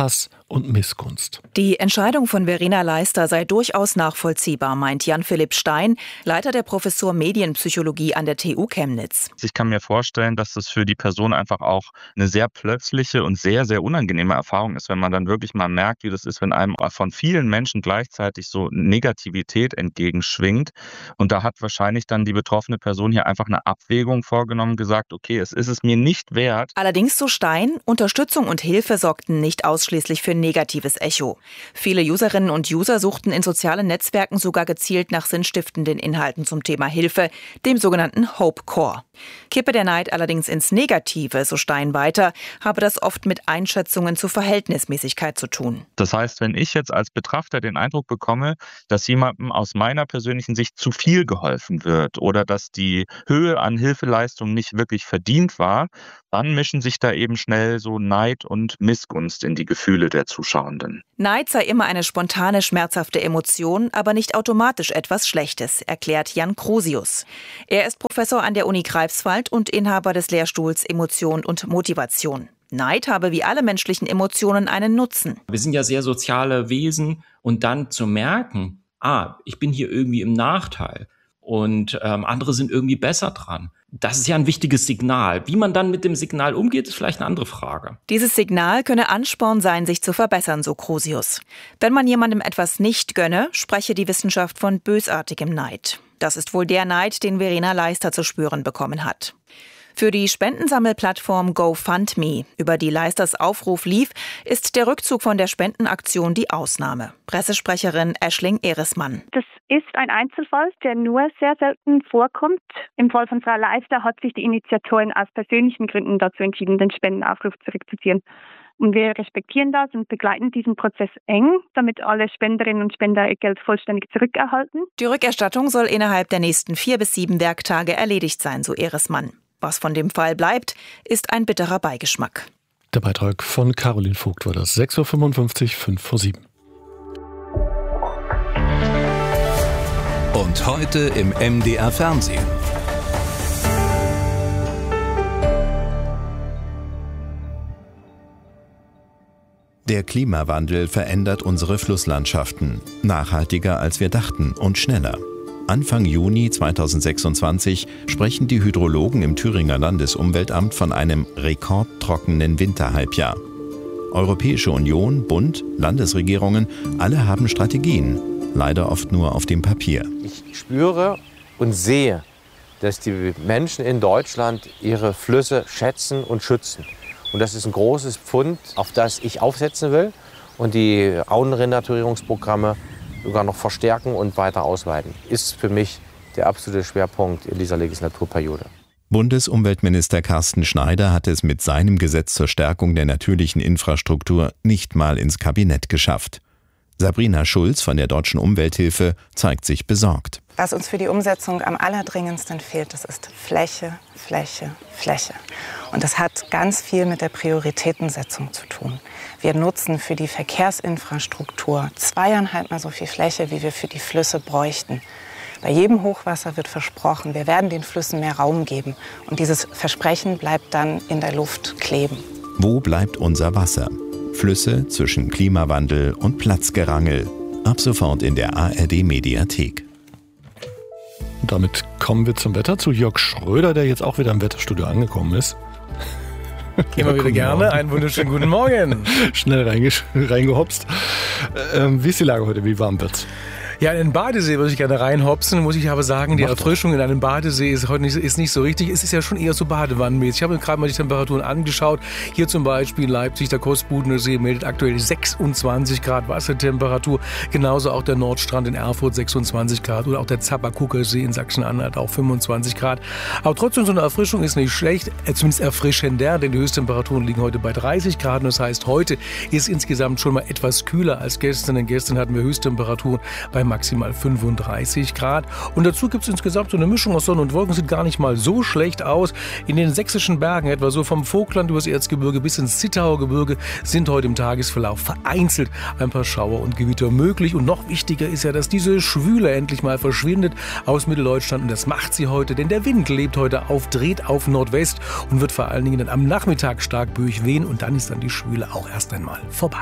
und Missgunst. Die Entscheidung von Verena Leister sei durchaus nachvollziehbar, meint Jan-Philipp Stein, Leiter der Professur Medienpsychologie an der T U Chemnitz. Ich kann mir vorstellen, dass das für die Person einfach auch eine sehr plötzliche und sehr, sehr unangenehme Erfahrung ist, wenn man dann wirklich mal merkt, wie das ist, wenn einem von vielen Menschen gleichzeitig so Negativität entgegenschwingt. Und da hat wahrscheinlich dann die betroffene Person hier einfach eine Abwägung vorgenommen, gesagt, okay, es ist es mir nicht wert. Allerdings, so Stein, Unterstützung und Hilfe sorgten nicht ausschließlich für negatives Echo. Viele Userinnen und User suchten in sozialen Netzwerken sogar gezielt nach sinnstiftenden Inhalten zum Thema Hilfe, dem sogenannten Hope-Core. Kippe der Neid allerdings ins Negative, so Stein weiter, habe das oft mit Einschätzungen zur Verhältnismäßigkeit zu tun. Das heißt, wenn ich jetzt als Betrachter den Eindruck bekomme, dass jemandem aus meiner persönlichen Sicht zu viel geholfen wird oder dass die Höhe an Hilfeleistung nicht wirklich verdient war, dann mischen sich da eben schnell so Neid und Missgunst in die Gefühle der Zuschauenden. Neid sei immer eine spontane, schmerzhafte Emotion, aber nicht automatisch etwas Schlechtes, erklärt Jan Krosius. Er ist Professor an der Uni Greifswald und Inhaber des Lehrstuhls Emotion und Motivation. Neid habe wie alle menschlichen Emotionen einen Nutzen. Wir sind ja sehr soziale Wesen und dann zu merken, ah, ich bin hier irgendwie im Nachteil und ähm, andere sind irgendwie besser dran. Das ist ja ein wichtiges Signal. Wie man dann mit dem Signal umgeht, ist vielleicht eine andere Frage. Dieses Signal könne Ansporn sein, sich zu verbessern, so Krosius. Wenn man jemandem etwas nicht gönne, spreche die Wissenschaft von bösartigem Neid. Das ist wohl der Neid, den Verena Leister zu spüren bekommen hat. Für die Spendensammelplattform GoFundMe, über die Leisters Aufruf lief, ist der Rückzug von der Spendenaktion die Ausnahme. Pressesprecherin Aisling Ehresmann. Das ist ein Einzelfall, der nur sehr selten vorkommt. Im Fall von Frau Leister hat sich die Initiatorin aus persönlichen Gründen dazu entschieden, den Spendenaufruf zurückzuziehen. Und wir respektieren das und begleiten diesen Prozess eng, damit alle Spenderinnen und Spender ihr Geld vollständig zurückerhalten. Die Rückerstattung soll innerhalb der nächsten vier bis sieben Werktage erledigt sein, so Ehresmann. Was von dem Fall bleibt, ist ein bitterer Beigeschmack. Der Beitrag von Caroline Vogt war das. sechs Uhr fünfundfünfzig, fünf vor sieben. Und heute im M D R Fernsehen. Der Klimawandel verändert unsere Flusslandschaften. Nachhaltiger als wir dachten und schneller. Anfang Juni zweitausendsechsundzwanzig sprechen die Hydrologen im Thüringer Landesumweltamt von einem rekordtrockenen Winterhalbjahr. Europäische Union, Bund, Landesregierungen, alle haben Strategien, leider oft nur auf dem Papier. Ich spüre und sehe, dass die Menschen in Deutschland ihre Flüsse schätzen und schützen. Und das ist ein großes Pfund, auf das ich aufsetzen will und die Auenrenaturierungsprogramme sogar noch verstärken und weiter ausweiten. Ist für mich der absolute Schwerpunkt in dieser Legislaturperiode. Bundesumweltminister Carsten Schneider hat es mit seinem Gesetz zur Stärkung der natürlichen Infrastruktur nicht mal ins Kabinett geschafft. Sabrina Schulz von der Deutschen Umwelthilfe zeigt sich besorgt. Was uns für die Umsetzung am allerdringendsten fehlt, das ist Fläche, Fläche, Fläche. Und das hat ganz viel mit der Prioritätensetzung zu tun. Wir nutzen für die Verkehrsinfrastruktur zweieinhalb Mal so viel Fläche, wie wir für die Flüsse bräuchten. Bei jedem Hochwasser wird versprochen, wir werden den Flüssen mehr Raum geben. Und dieses Versprechen bleibt dann in der Luft kleben. Wo bleibt unser Wasser? Flüsse zwischen Klimawandel und Platzgerangel. Ab sofort in der A R D-Mediathek. Und damit kommen wir zum Wetter, zu Jörg Schröder, der jetzt auch wieder im Wetterstudio angekommen ist. Immer wieder gerne. Morgen. Einen wunderschönen guten Morgen. Schnell reingehopst. Ähm, wie ist die Lage heute? Wie warm wird's? Ja, in den Badesee würde ich gerne reinhopsen, muss ich aber sagen, die Erfrischung in einem Badesee ist heute nicht, ist nicht so richtig. Es ist ja schon eher so badewannenmäßig. Ich habe mir gerade mal die Temperaturen angeschaut. Hier zum Beispiel in Leipzig, der Kostbudener See meldet aktuell sechsundzwanzig Grad Wassertemperatur. Genauso auch der Nordstrand in Erfurt sechsundzwanzig Grad oder auch der Zappakucker See in Sachsen-Anhalt auch fünfundzwanzig Grad. Aber trotzdem, so eine Erfrischung ist nicht schlecht, zumindest erfrischender, denn die Höchsttemperaturen liegen heute bei dreißig Grad. Das heißt, heute ist insgesamt schon mal etwas kühler als gestern, denn gestern hatten wir Höchsttemperaturen bei maximal fünfunddreißig Grad. Und dazu gibt es insgesamt so eine Mischung aus Sonne und Wolken, sieht gar nicht mal so schlecht aus. In den sächsischen Bergen, etwa so vom Vogtland übers Erzgebirge bis ins Zittauer Gebirge, sind heute im Tagesverlauf vereinzelt ein paar Schauer und Gewitter möglich. Und noch wichtiger ist ja, dass diese Schwüle endlich mal verschwindet aus Mitteldeutschland. Und das macht sie heute, denn der Wind lebt heute auf, dreht auf Nordwest und wird vor allen Dingen dann am Nachmittag stark durchwehen. Und dann ist dann die Schwüle auch erst einmal vorbei.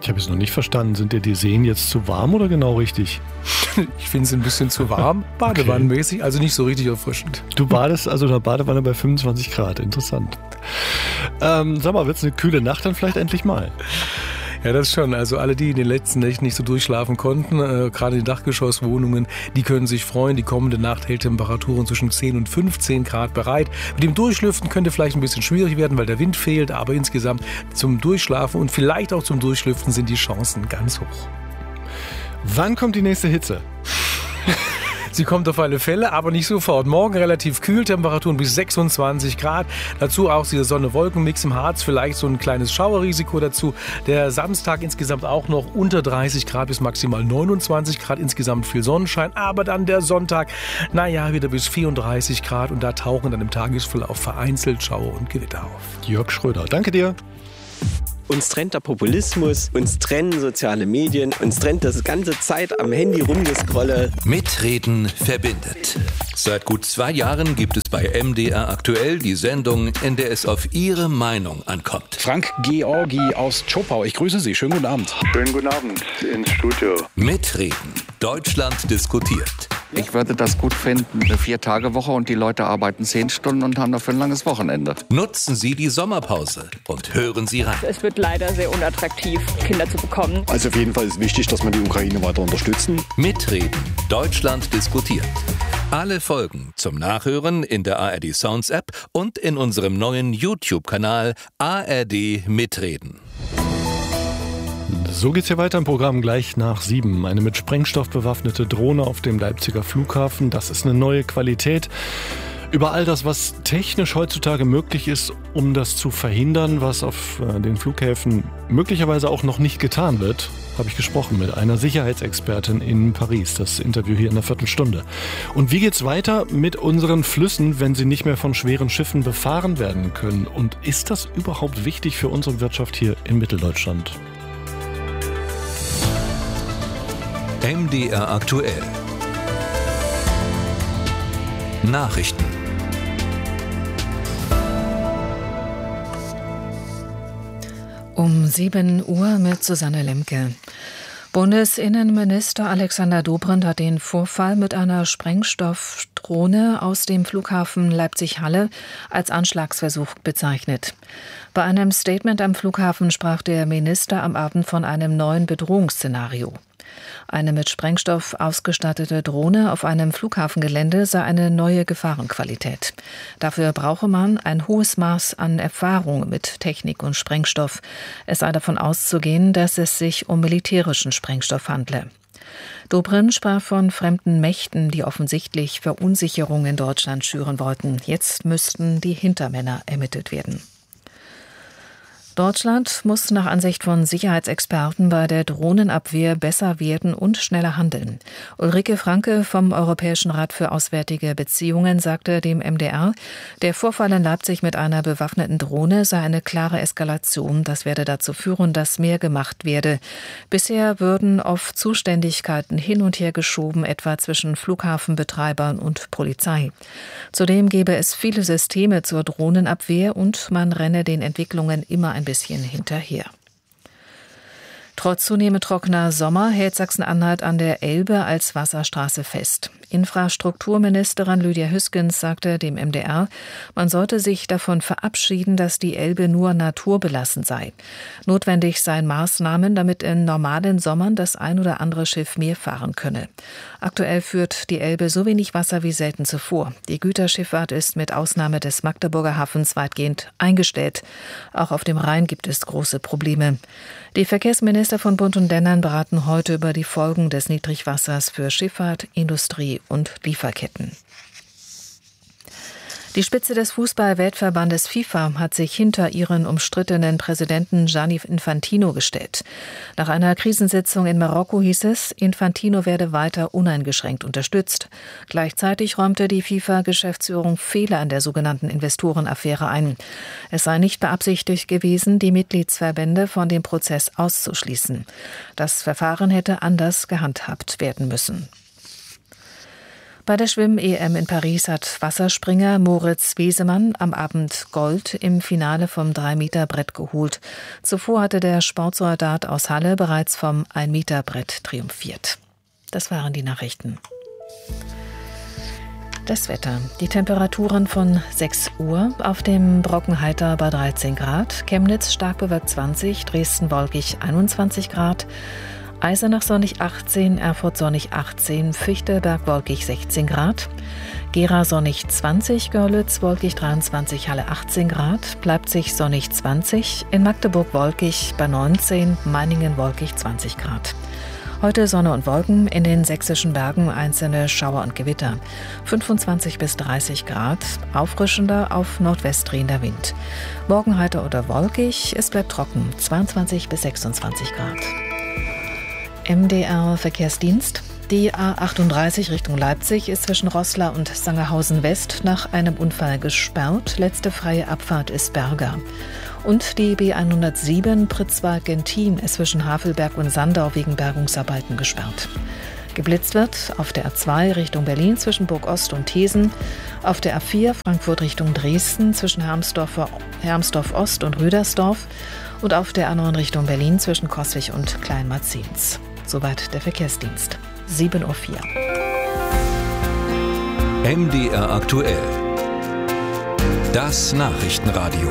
Ich habe es noch nicht verstanden. Sind dir die Seen jetzt zu warm oder genau richtig? Ich finde es ein bisschen zu warm, badewannenmäßig, also nicht so richtig erfrischend. Du badest also in der Badewanne bei fünfundzwanzig Grad. Interessant. Ähm, sag mal, wird es eine kühle Nacht dann vielleicht endlich mal? Ja, das schon. Also alle, die in den letzten Nächten nicht so durchschlafen konnten, äh, gerade die Dachgeschosswohnungen, die können sich freuen. Die kommende Nacht hält Temperaturen zwischen zehn und fünfzehn Grad bereit. Mit dem Durchlüften könnte vielleicht ein bisschen schwierig werden, weil der Wind fehlt. Aber insgesamt zum Durchschlafen und vielleicht auch zum Durchlüften sind die Chancen ganz hoch. Wann kommt die nächste Hitze? Sie kommt auf alle Fälle, aber nicht sofort. Morgen relativ kühl, Temperaturen bis sechsundzwanzig Grad. Dazu auch dieser Sonne-Wolken-Mix im Harz, vielleicht so ein kleines Schauerrisiko dazu. Der Samstag insgesamt auch noch unter dreißig Grad bis maximal neunundzwanzig Grad. Insgesamt viel Sonnenschein, aber dann der Sonntag, naja, wieder bis vierunddreißig Grad. Und da tauchen dann im Tagesverlauf vereinzelt Schauer und Gewitter auf. Jörg Schröder, danke dir. Uns trennt der Populismus, uns trennen soziale Medien, uns trennt das ganze Zeit am Handy rumgescrolle. Mitreden verbindet. Seit gut zwei Jahren gibt es bei M D R aktuell die Sendung, in der es auf Ihre Meinung ankommt. Frank Georgi aus Zschopau, ich grüße Sie. Schönen guten Abend. Schönen guten Abend ins Studio. Mitreden. Deutschland diskutiert. Ich würde das gut finden, eine Vier-Tage-Woche und die Leute arbeiten zehn Stunden und haben dafür ein langes Wochenende. Nutzen Sie die Sommerpause und hören Sie rein. Es wird leider sehr unattraktiv, Kinder zu bekommen. Also auf jeden Fall ist wichtig, dass wir die Ukraine weiter unterstützen. Mitreden. Deutschland diskutiert. Alle Folgen zum Nachhören in der A R D Sounds App und in unserem neuen YouTube-Kanal A R D Mitreden. So geht's hier weiter im Programm gleich nach sieben. Eine mit Sprengstoff bewaffnete Drohne auf dem Leipziger Flughafen. Das ist eine neue Qualität. Über all das, was technisch heutzutage möglich ist, um das zu verhindern, was auf den Flughäfen möglicherweise auch noch nicht getan wird, habe ich gesprochen mit einer Sicherheitsexpertin in Paris. Das Interview hier in der Viertelstunde. Und wie geht's weiter mit unseren Flüssen, wenn sie nicht mehr von schweren Schiffen befahren werden können? Und ist das überhaupt wichtig für unsere Wirtschaft hier in Mitteldeutschland? M D R aktuell. Nachrichten. Um sieben Uhr mit Susanne Lemke. Bundesinnenminister Alexander Dobrindt hat den Vorfall mit einer Sprengstoffdrohne aus dem Flughafen Leipzig-Halle als Anschlagsversuch bezeichnet. Bei einem Statement am Flughafen sprach der Minister am Abend von einem neuen Bedrohungsszenario. Eine mit Sprengstoff ausgestattete Drohne auf einem Flughafengelände sei eine neue Gefahrenqualität. Dafür brauche man ein hohes Maß an Erfahrung mit Technik und Sprengstoff. Es sei davon auszugehen, dass es sich um militärischen Sprengstoff handle. Dobrindt sprach von fremden Mächten, die offensichtlich Verunsicherung in Deutschland schüren wollten. Jetzt müssten die Hintermänner ermittelt werden. Deutschland muss nach Ansicht von Sicherheitsexperten bei der Drohnenabwehr besser werden und schneller handeln. Ulrike Franke vom Europäischen Rat für Auswärtige Beziehungen sagte dem M D R, der Vorfall in Leipzig mit einer bewaffneten Drohne sei eine klare Eskalation. Das werde dazu führen, dass mehr gemacht werde. Bisher würden oft Zuständigkeiten hin und her geschoben, etwa zwischen Flughafenbetreibern und Polizei. Zudem gäbe es viele Systeme zur Drohnenabwehr und man renne den Entwicklungen immer ein bisschen hinterher. Trotz zunehmend trockener Sommer hält Sachsen-Anhalt an der Elbe als Wasserstraße fest. Infrastrukturministerin Lydia Hüskens sagte dem M D R, man sollte sich davon verabschieden, dass die Elbe nur naturbelassen sei. Notwendig seien Maßnahmen, damit in normalen Sommern das ein oder andere Schiff mehr fahren könne. Aktuell führt die Elbe so wenig Wasser wie selten zuvor. Die Güterschifffahrt ist mit Ausnahme des Magdeburger Hafens weitgehend eingestellt. Auch auf dem Rhein gibt es große Probleme. Die Verkehrsminister von Bund und Ländern beraten heute über die Folgen des Niedrigwassers für Schifffahrt, Industrie und Lieferketten. Die Spitze des Fußball-Weltverbandes FIFA hat sich hinter ihren umstrittenen Präsidenten Gianni Infantino gestellt. Nach einer Krisensitzung in Marokko hieß es, Infantino werde weiter uneingeschränkt unterstützt. Gleichzeitig räumte die FIFA-Geschäftsführung Fehler an der sogenannten Investorenaffäre ein. Es sei nicht beabsichtigt gewesen, die Mitgliedsverbände von dem Prozess auszuschließen. Das Verfahren hätte anders gehandhabt werden müssen. Bei der Schwimm-E M in Paris hat Wasserspringer Moritz Wesemann am Abend Gold im Finale vom drei Meter Brett geholt. Zuvor hatte der Sportsoldat aus Halle bereits vom ein Meter Brett triumphiert. Das waren die Nachrichten. Das Wetter. Die Temperaturen von sechs Uhr. Auf dem Brockenheiter bei dreizehn Grad. Chemnitz stark bewölkt zwanzig. Dresden wolkig einundzwanzig Grad. Eisenach sonnig achtzehn. Erfurt sonnig achtzehn. Fichtelberg wolkig sechzehn Grad. Gera sonnig zwanzig. Görlitz wolkig dreiundzwanzig. Halle achtzehn Grad. Leipzig sonnig zwanzig. In Magdeburg wolkig bei neunzehn. Meiningen wolkig zwanzig Grad. Heute Sonne und Wolken, in den sächsischen Bergen einzelne Schauer und Gewitter. fünfundzwanzig bis dreißig Grad, auffrischender, auf Nordwest drehender Wind. Morgen heiter oder wolkig, es bleibt trocken, zweiundzwanzig bis sechsundzwanzig Grad. M D R Verkehrsdienst. Die A achtunddreißig Richtung Leipzig ist zwischen Roßla und Sangerhausen West nach einem Unfall gesperrt. Letzte freie Abfahrt ist Berger. Und die B hundertsieben Pritzwalk-Gentin ist zwischen Havelberg und Sandau wegen Bergungsarbeiten gesperrt. Geblitzt wird auf der A zwei Richtung Berlin zwischen Burg Ost und Thesen, auf der A vier Frankfurt Richtung Dresden zwischen Hermsdorf, Hermsdorf Ost und Rüdersdorf und auf der A neun Richtung Berlin zwischen Coswig und Kleinmarzens. Soweit der Verkehrsdienst. sieben Uhr vier. M D R aktuell. Das Nachrichtenradio.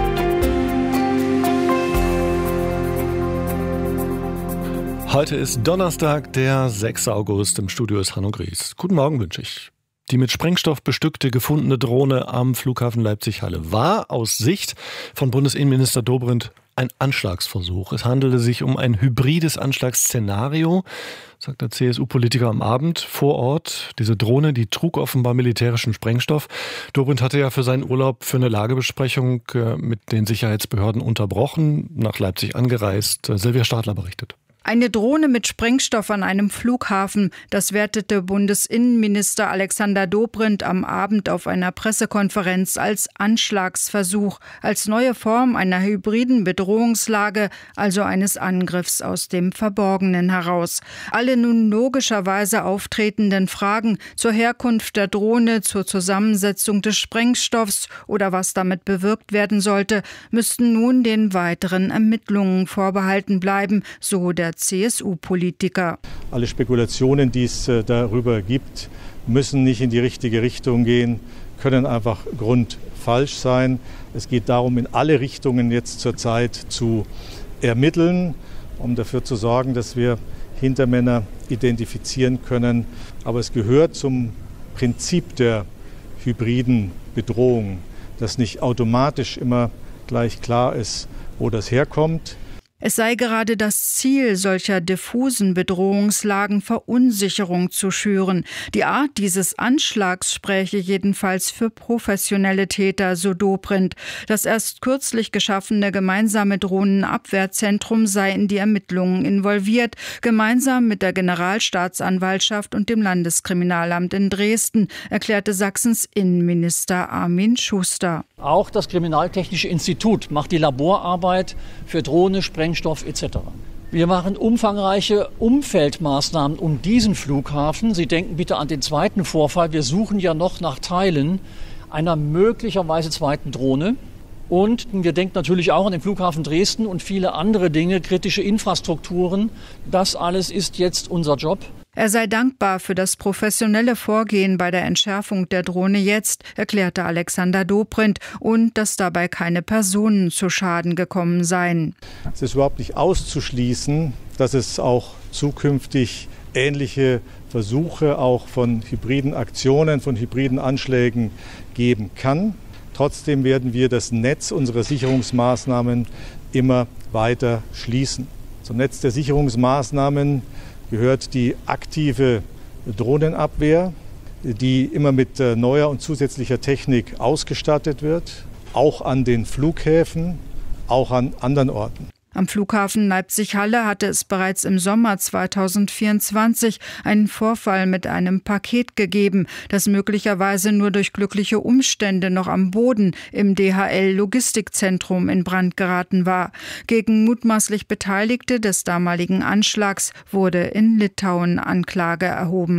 Heute ist Donnerstag, der sechster August. Im Studio ist Hanno Gries. Guten Morgen wünsche ich. Die mit Sprengstoff bestückte gefundene Drohne am Flughafen Leipzig-Halle war aus Sicht von Bundesinnenminister Dobrindt ein Anschlagsversuch. Es handelte sich um ein hybrides Anschlagsszenario, sagt der C S U-Politiker am Abend vor Ort. Diese Drohne, die trug offenbar militärischen Sprengstoff. Dobrindt hatte ja für seinen Urlaub für eine Lagebesprechung mit den Sicherheitsbehörden unterbrochen, nach Leipzig angereist. Silvia Stadler berichtet. Eine Drohne mit Sprengstoff an einem Flughafen, das wertete Bundesinnenminister Alexander Dobrindt am Abend auf einer Pressekonferenz als Anschlagsversuch, als neue Form einer hybriden Bedrohungslage, also eines Angriffs aus dem Verborgenen heraus. Alle nun logischerweise auftretenden Fragen zur Herkunft der Drohne, zur Zusammensetzung des Sprengstoffs oder was damit bewirkt werden sollte, müssten nun den weiteren Ermittlungen vorbehalten bleiben, so der C S U-Politiker. Alle Spekulationen, die es darüber gibt, müssen nicht in die richtige Richtung gehen, können einfach grundfalsch sein. Es geht darum, in alle Richtungen jetzt zurzeit zu ermitteln, um dafür zu sorgen, dass wir Hintermänner identifizieren können. Aber es gehört zum Prinzip der hybriden Bedrohung, dass nicht automatisch immer gleich klar ist, wo das herkommt. Es sei gerade das Ziel solcher diffusen Bedrohungslagen, Verunsicherung zu schüren. Die Art dieses Anschlags spräche jedenfalls für professionelle Täter, so Dobrindt. Das erst kürzlich geschaffene gemeinsame Drohnenabwehrzentrum sei in die Ermittlungen involviert, gemeinsam mit der Generalstaatsanwaltschaft und dem Landeskriminalamt in Dresden, erklärte Sachsens Innenminister Armin Schuster. Auch das Kriminaltechnische Institut macht die Laborarbeit für Drohne, Sprengstoff et cetera. Wir machen umfangreiche Umfeldmaßnahmen um diesen Flughafen. Sie denken bitte an den zweiten Vorfall. Wir suchen ja noch nach Teilen einer möglicherweise zweiten Drohne. Und wir denken natürlich auch an den Flughafen Dresden und viele andere Dinge, kritische Infrastrukturen. Das alles ist jetzt unser Job. Er sei dankbar für das professionelle Vorgehen bei der Entschärfung der Drohne jetzt, erklärte Alexander Dobrindt, und dass dabei keine Personen zu Schaden gekommen seien. Es ist überhaupt nicht auszuschließen, dass es auch zukünftig ähnliche Versuche auch von hybriden Aktionen, von hybriden Anschlägen geben kann. Trotzdem werden wir das Netz unserer Sicherungsmaßnahmen immer weiter schließen. Zum Netz der Sicherungsmaßnahmen gehört die aktive Drohnenabwehr, die immer mit neuer und zusätzlicher Technik ausgestattet wird, auch an den Flughäfen, auch an anderen Orten. Am Flughafen Leipzig-Halle hatte es bereits im Sommer zweitausendvierundzwanzig einen Vorfall mit einem Paket gegeben, das möglicherweise nur durch glückliche Umstände noch am Boden im D H L-Logistikzentrum in Brand geraten war. Gegen mutmaßlich Beteiligte des damaligen Anschlags wurde in Litauen Anklage erhoben.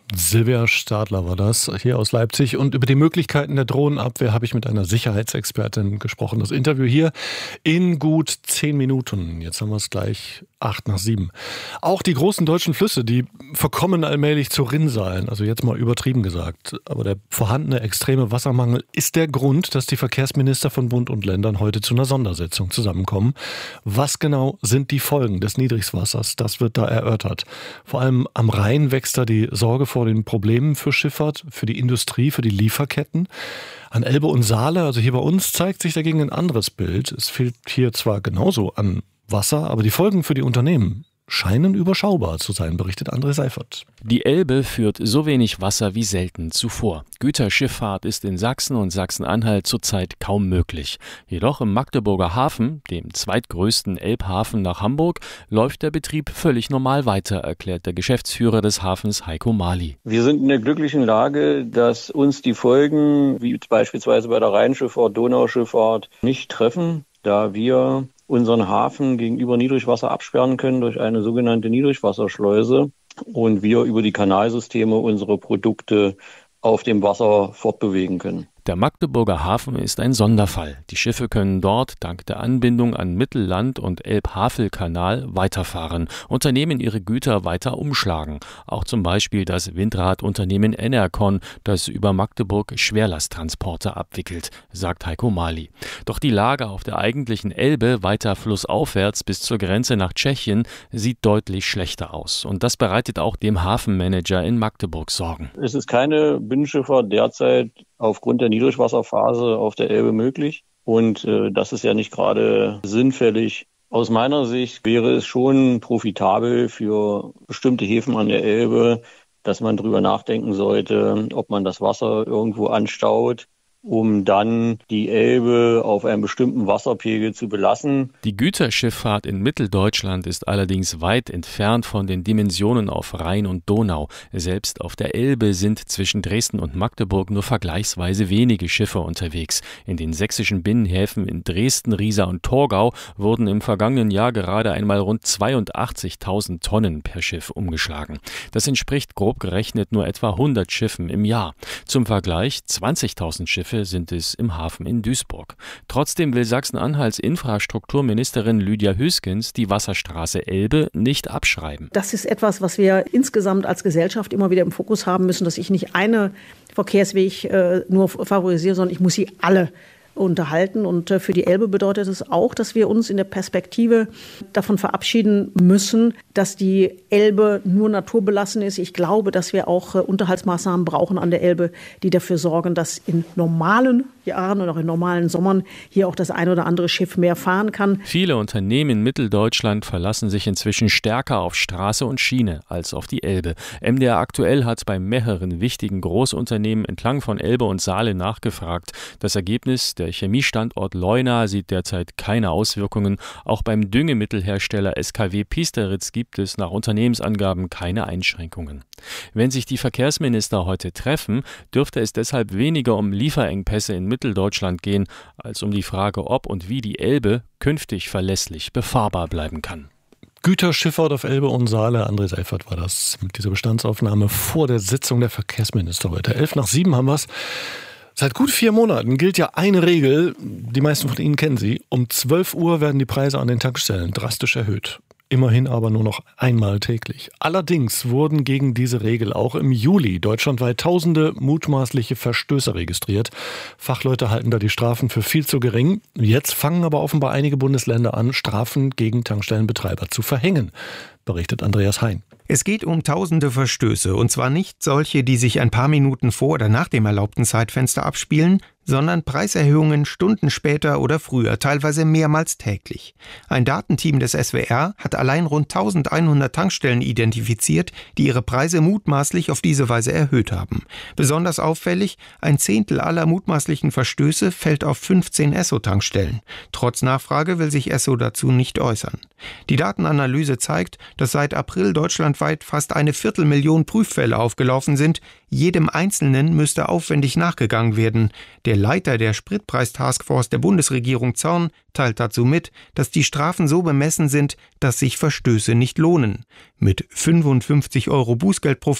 Silvia Stadler war das, hier aus Leipzig. Und über die Möglichkeiten der Drohnenabwehr habe ich mit einer Sicherheitsexpertin gesprochen. Das Interview hier in gut zehn Minuten. Jetzt haben wir es gleich acht nach sieben. Auch die großen deutschen Flüsse, die verkommen allmählich zu Rinnsalen. Also jetzt mal übertrieben gesagt. Aber der vorhandene extreme Wassermangel ist der Grund, dass die Verkehrsminister von Bund und Ländern heute zu einer Sondersitzung zusammenkommen. Was genau sind die Folgen des Niedrigwassers? Das wird da erörtert. Vor allem am Rhein wächst da die Sorge vor den Problemen für Schifffahrt, für die Industrie, für die Lieferketten. An Elbe und Saale, also hier bei uns, zeigt sich dagegen ein anderes Bild. Es fehlt hier zwar genauso an Wasser, aber die Folgen für die Unternehmen scheinen überschaubar zu sein, berichtet André Seifert. Die Elbe führt so wenig Wasser wie selten zuvor. Güterschifffahrt ist in Sachsen und Sachsen-Anhalt zurzeit kaum möglich. Jedoch im Magdeburger Hafen, dem zweitgrößten Elbhafen nach Hamburg, läuft der Betrieb völlig normal weiter, erklärt der Geschäftsführer des Hafens Heiko Mali. Wir sind in der glücklichen Lage, dass uns die Folgen, wie beispielsweise bei der Rheinschifffahrt, Donauschifffahrt, nicht treffen, da wir unseren Hafen gegenüber Niedrigwasser absperren können durch eine sogenannte Niedrigwasserschleuse und wir über die Kanalsysteme unsere Produkte auf dem Wasser fortbewegen können. Der Magdeburger Hafen ist ein Sonderfall. Die Schiffe können dort dank der Anbindung an Mittelland- und Elb-Havel-Kanal weiterfahren, Unternehmen ihre Güter weiter umschlagen. Auch zum Beispiel das Windradunternehmen Enercon, das über Magdeburg Schwerlasttransporte abwickelt, sagt Heiko Mali. Doch die Lage auf der eigentlichen Elbe weiter flussaufwärts bis zur Grenze nach Tschechien sieht deutlich schlechter aus. Und das bereitet auch dem Hafenmanager in Magdeburg Sorgen. Es ist keine Binnenschifffahrt derzeit aufgrund der Niedrigwasserphase auf der Elbe möglich. Und äh, das ist ja nicht gerade sinnfällig. Aus meiner Sicht wäre es schon profitabel für bestimmte Häfen an der Elbe, dass man drüber nachdenken sollte, ob man das Wasser irgendwo anstaut, um dann die Elbe auf einem bestimmten Wasserpegel zu belassen. Die Güterschifffahrt in Mitteldeutschland ist allerdings weit entfernt von den Dimensionen auf Rhein und Donau. Selbst auf der Elbe sind zwischen Dresden und Magdeburg nur vergleichsweise wenige Schiffe unterwegs. In den sächsischen Binnenhäfen in Dresden, Riesa und Torgau wurden im vergangenen Jahr gerade einmal rund zweiundachtzigtausend Tonnen per Schiff umgeschlagen. Das entspricht grob gerechnet nur etwa hundert Schiffen im Jahr. Zum Vergleich zwanzigtausend Schiffe sind es im Hafen in Duisburg. Trotzdem will Sachsen-Anhalts Infrastrukturministerin Lydia Hüskens die Wasserstraße Elbe nicht abschreiben. Das ist etwas, was wir insgesamt als Gesellschaft immer wieder im Fokus haben müssen, dass ich nicht eine Verkehrsweg äh, nur favorisiere, sondern ich muss sie alle unterhalten. Und für die Elbe bedeutet es auch, dass wir uns in der Perspektive davon verabschieden müssen, dass die Elbe nur naturbelassen ist. Ich glaube, dass wir auch Unterhaltsmaßnahmen brauchen an der Elbe, die dafür sorgen, dass in normalen Jahren und auch in normalen Sommern hier auch das ein oder andere Schiff mehr fahren kann. Viele Unternehmen in Mitteldeutschland verlassen sich inzwischen stärker auf Straße und Schiene als auf die Elbe. M D R aktuell hat bei mehreren wichtigen Großunternehmen entlang von Elbe und Saale nachgefragt. Das Ergebnis: Der Chemiestandort Leuna sieht derzeit keine Auswirkungen. Auch beim Düngemittelhersteller S K W Piesteritz gibt es nach Unternehmensangaben keine Einschränkungen. Wenn sich die Verkehrsminister heute treffen, dürfte es deshalb weniger um Lieferengpässe in Mitteldeutschland gehen, als um die Frage, ob und wie die Elbe künftig verlässlich befahrbar bleiben kann. Güterschifffahrt auf Elbe und Saale. André Seifert war das mit dieser Bestandsaufnahme vor der Sitzung der Verkehrsminister heute. Elf nach sieben haben wir es. Seit gut vier Monaten gilt ja eine Regel, die meisten von Ihnen kennen sie. Um zwölf Uhr werden die Preise an den Tankstellen drastisch erhöht. Immerhin aber nur noch einmal täglich. Allerdings wurden gegen diese Regel auch im Juli deutschlandweit tausende mutmaßliche Verstöße registriert. Fachleute halten da die Strafen für viel zu gering. Jetzt fangen aber offenbar einige Bundesländer an, Strafen gegen Tankstellenbetreiber zu verhängen, berichtet Andreas Hein. Es geht um tausende Verstöße, und zwar nicht solche, die sich ein paar Minuten vor oder nach dem erlaubten Zeitfenster abspielen, sondern Preiserhöhungen Stunden später oder früher, teilweise mehrmals täglich. Ein Datenteam des S W R hat allein rund eintausendeinhundert Tankstellen identifiziert, die ihre Preise mutmaßlich auf diese Weise erhöht haben. Besonders auffällig: ein Zehntel aller mutmaßlichen Verstöße fällt auf fünfzehn Esso-Tankstellen. Trotz Nachfrage will sich Esso dazu nicht äußern. Die Datenanalyse zeigt, dass seit April deutschlandweit fast eine Viertelmillion Prüffälle aufgelaufen sind. Jedem Einzelnen müsste aufwendig nachgegangen werden. Der Leiter der Spritpreis-Taskforce der Bundesregierung Zorn teilt dazu mit, dass die Strafen so bemessen sind, dass sich Verstöße nicht lohnen. Mit fünfundfünfzig Euro Bußgeld pro Fall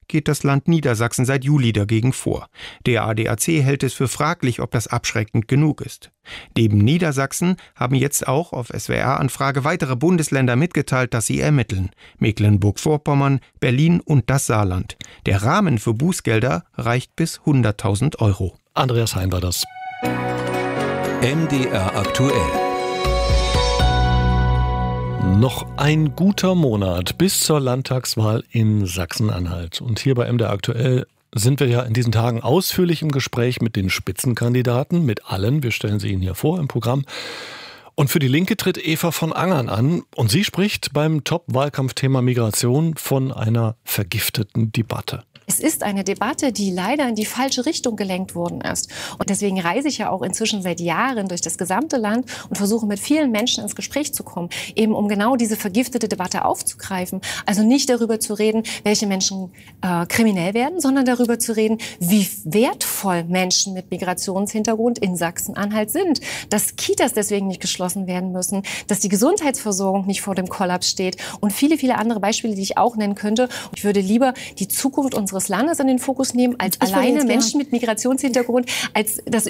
geht das Land Niedersachsen seit Juli dagegen vor. Der A D A C hält es für fraglich, ob das abschreckend genug ist. Neben Niedersachsen haben jetzt auch auf S W R-Anfrage weitere Bundesländer mitgeteilt, dass sie ermitteln. Mecklenburg-Vorpommern, Berlin und das Saarland. Der Rahmen für Bußgelder reicht bis hunderttausend Euro. Andreas Hein war das. M D R aktuell. Noch ein guter Monat bis zur Landtagswahl in Sachsen-Anhalt. Und hier bei M D R aktuell sind wir ja in diesen Tagen ausführlich im Gespräch mit den Spitzenkandidaten, mit allen. Wir stellen sie Ihnen hier vor im Programm. Und für die Linke tritt Eva von Angern an. Und sie spricht beim Top-Wahlkampfthema Migration von einer vergifteten Debatte. Es ist eine Debatte, die leider in die falsche Richtung gelenkt worden ist. Und deswegen reise ich ja auch inzwischen seit Jahren durch das gesamte Land und versuche mit vielen Menschen ins Gespräch zu kommen, eben um genau diese vergiftete Debatte aufzugreifen. Also nicht darüber zu reden, welche Menschen äh, kriminell werden, sondern darüber zu reden, wie wertvoll Menschen mit Migrationshintergrund in Sachsen-Anhalt sind. Dass Kitas deswegen nicht geschlossen werden müssen, dass die Gesundheitsversorgung nicht vor dem Kollaps steht und viele, viele andere Beispiele, die ich auch nennen könnte. Ich würde lieber die Zukunft unseres Landes in den Fokus nehmen, als alleine Menschen mit Migrationshintergrund, als das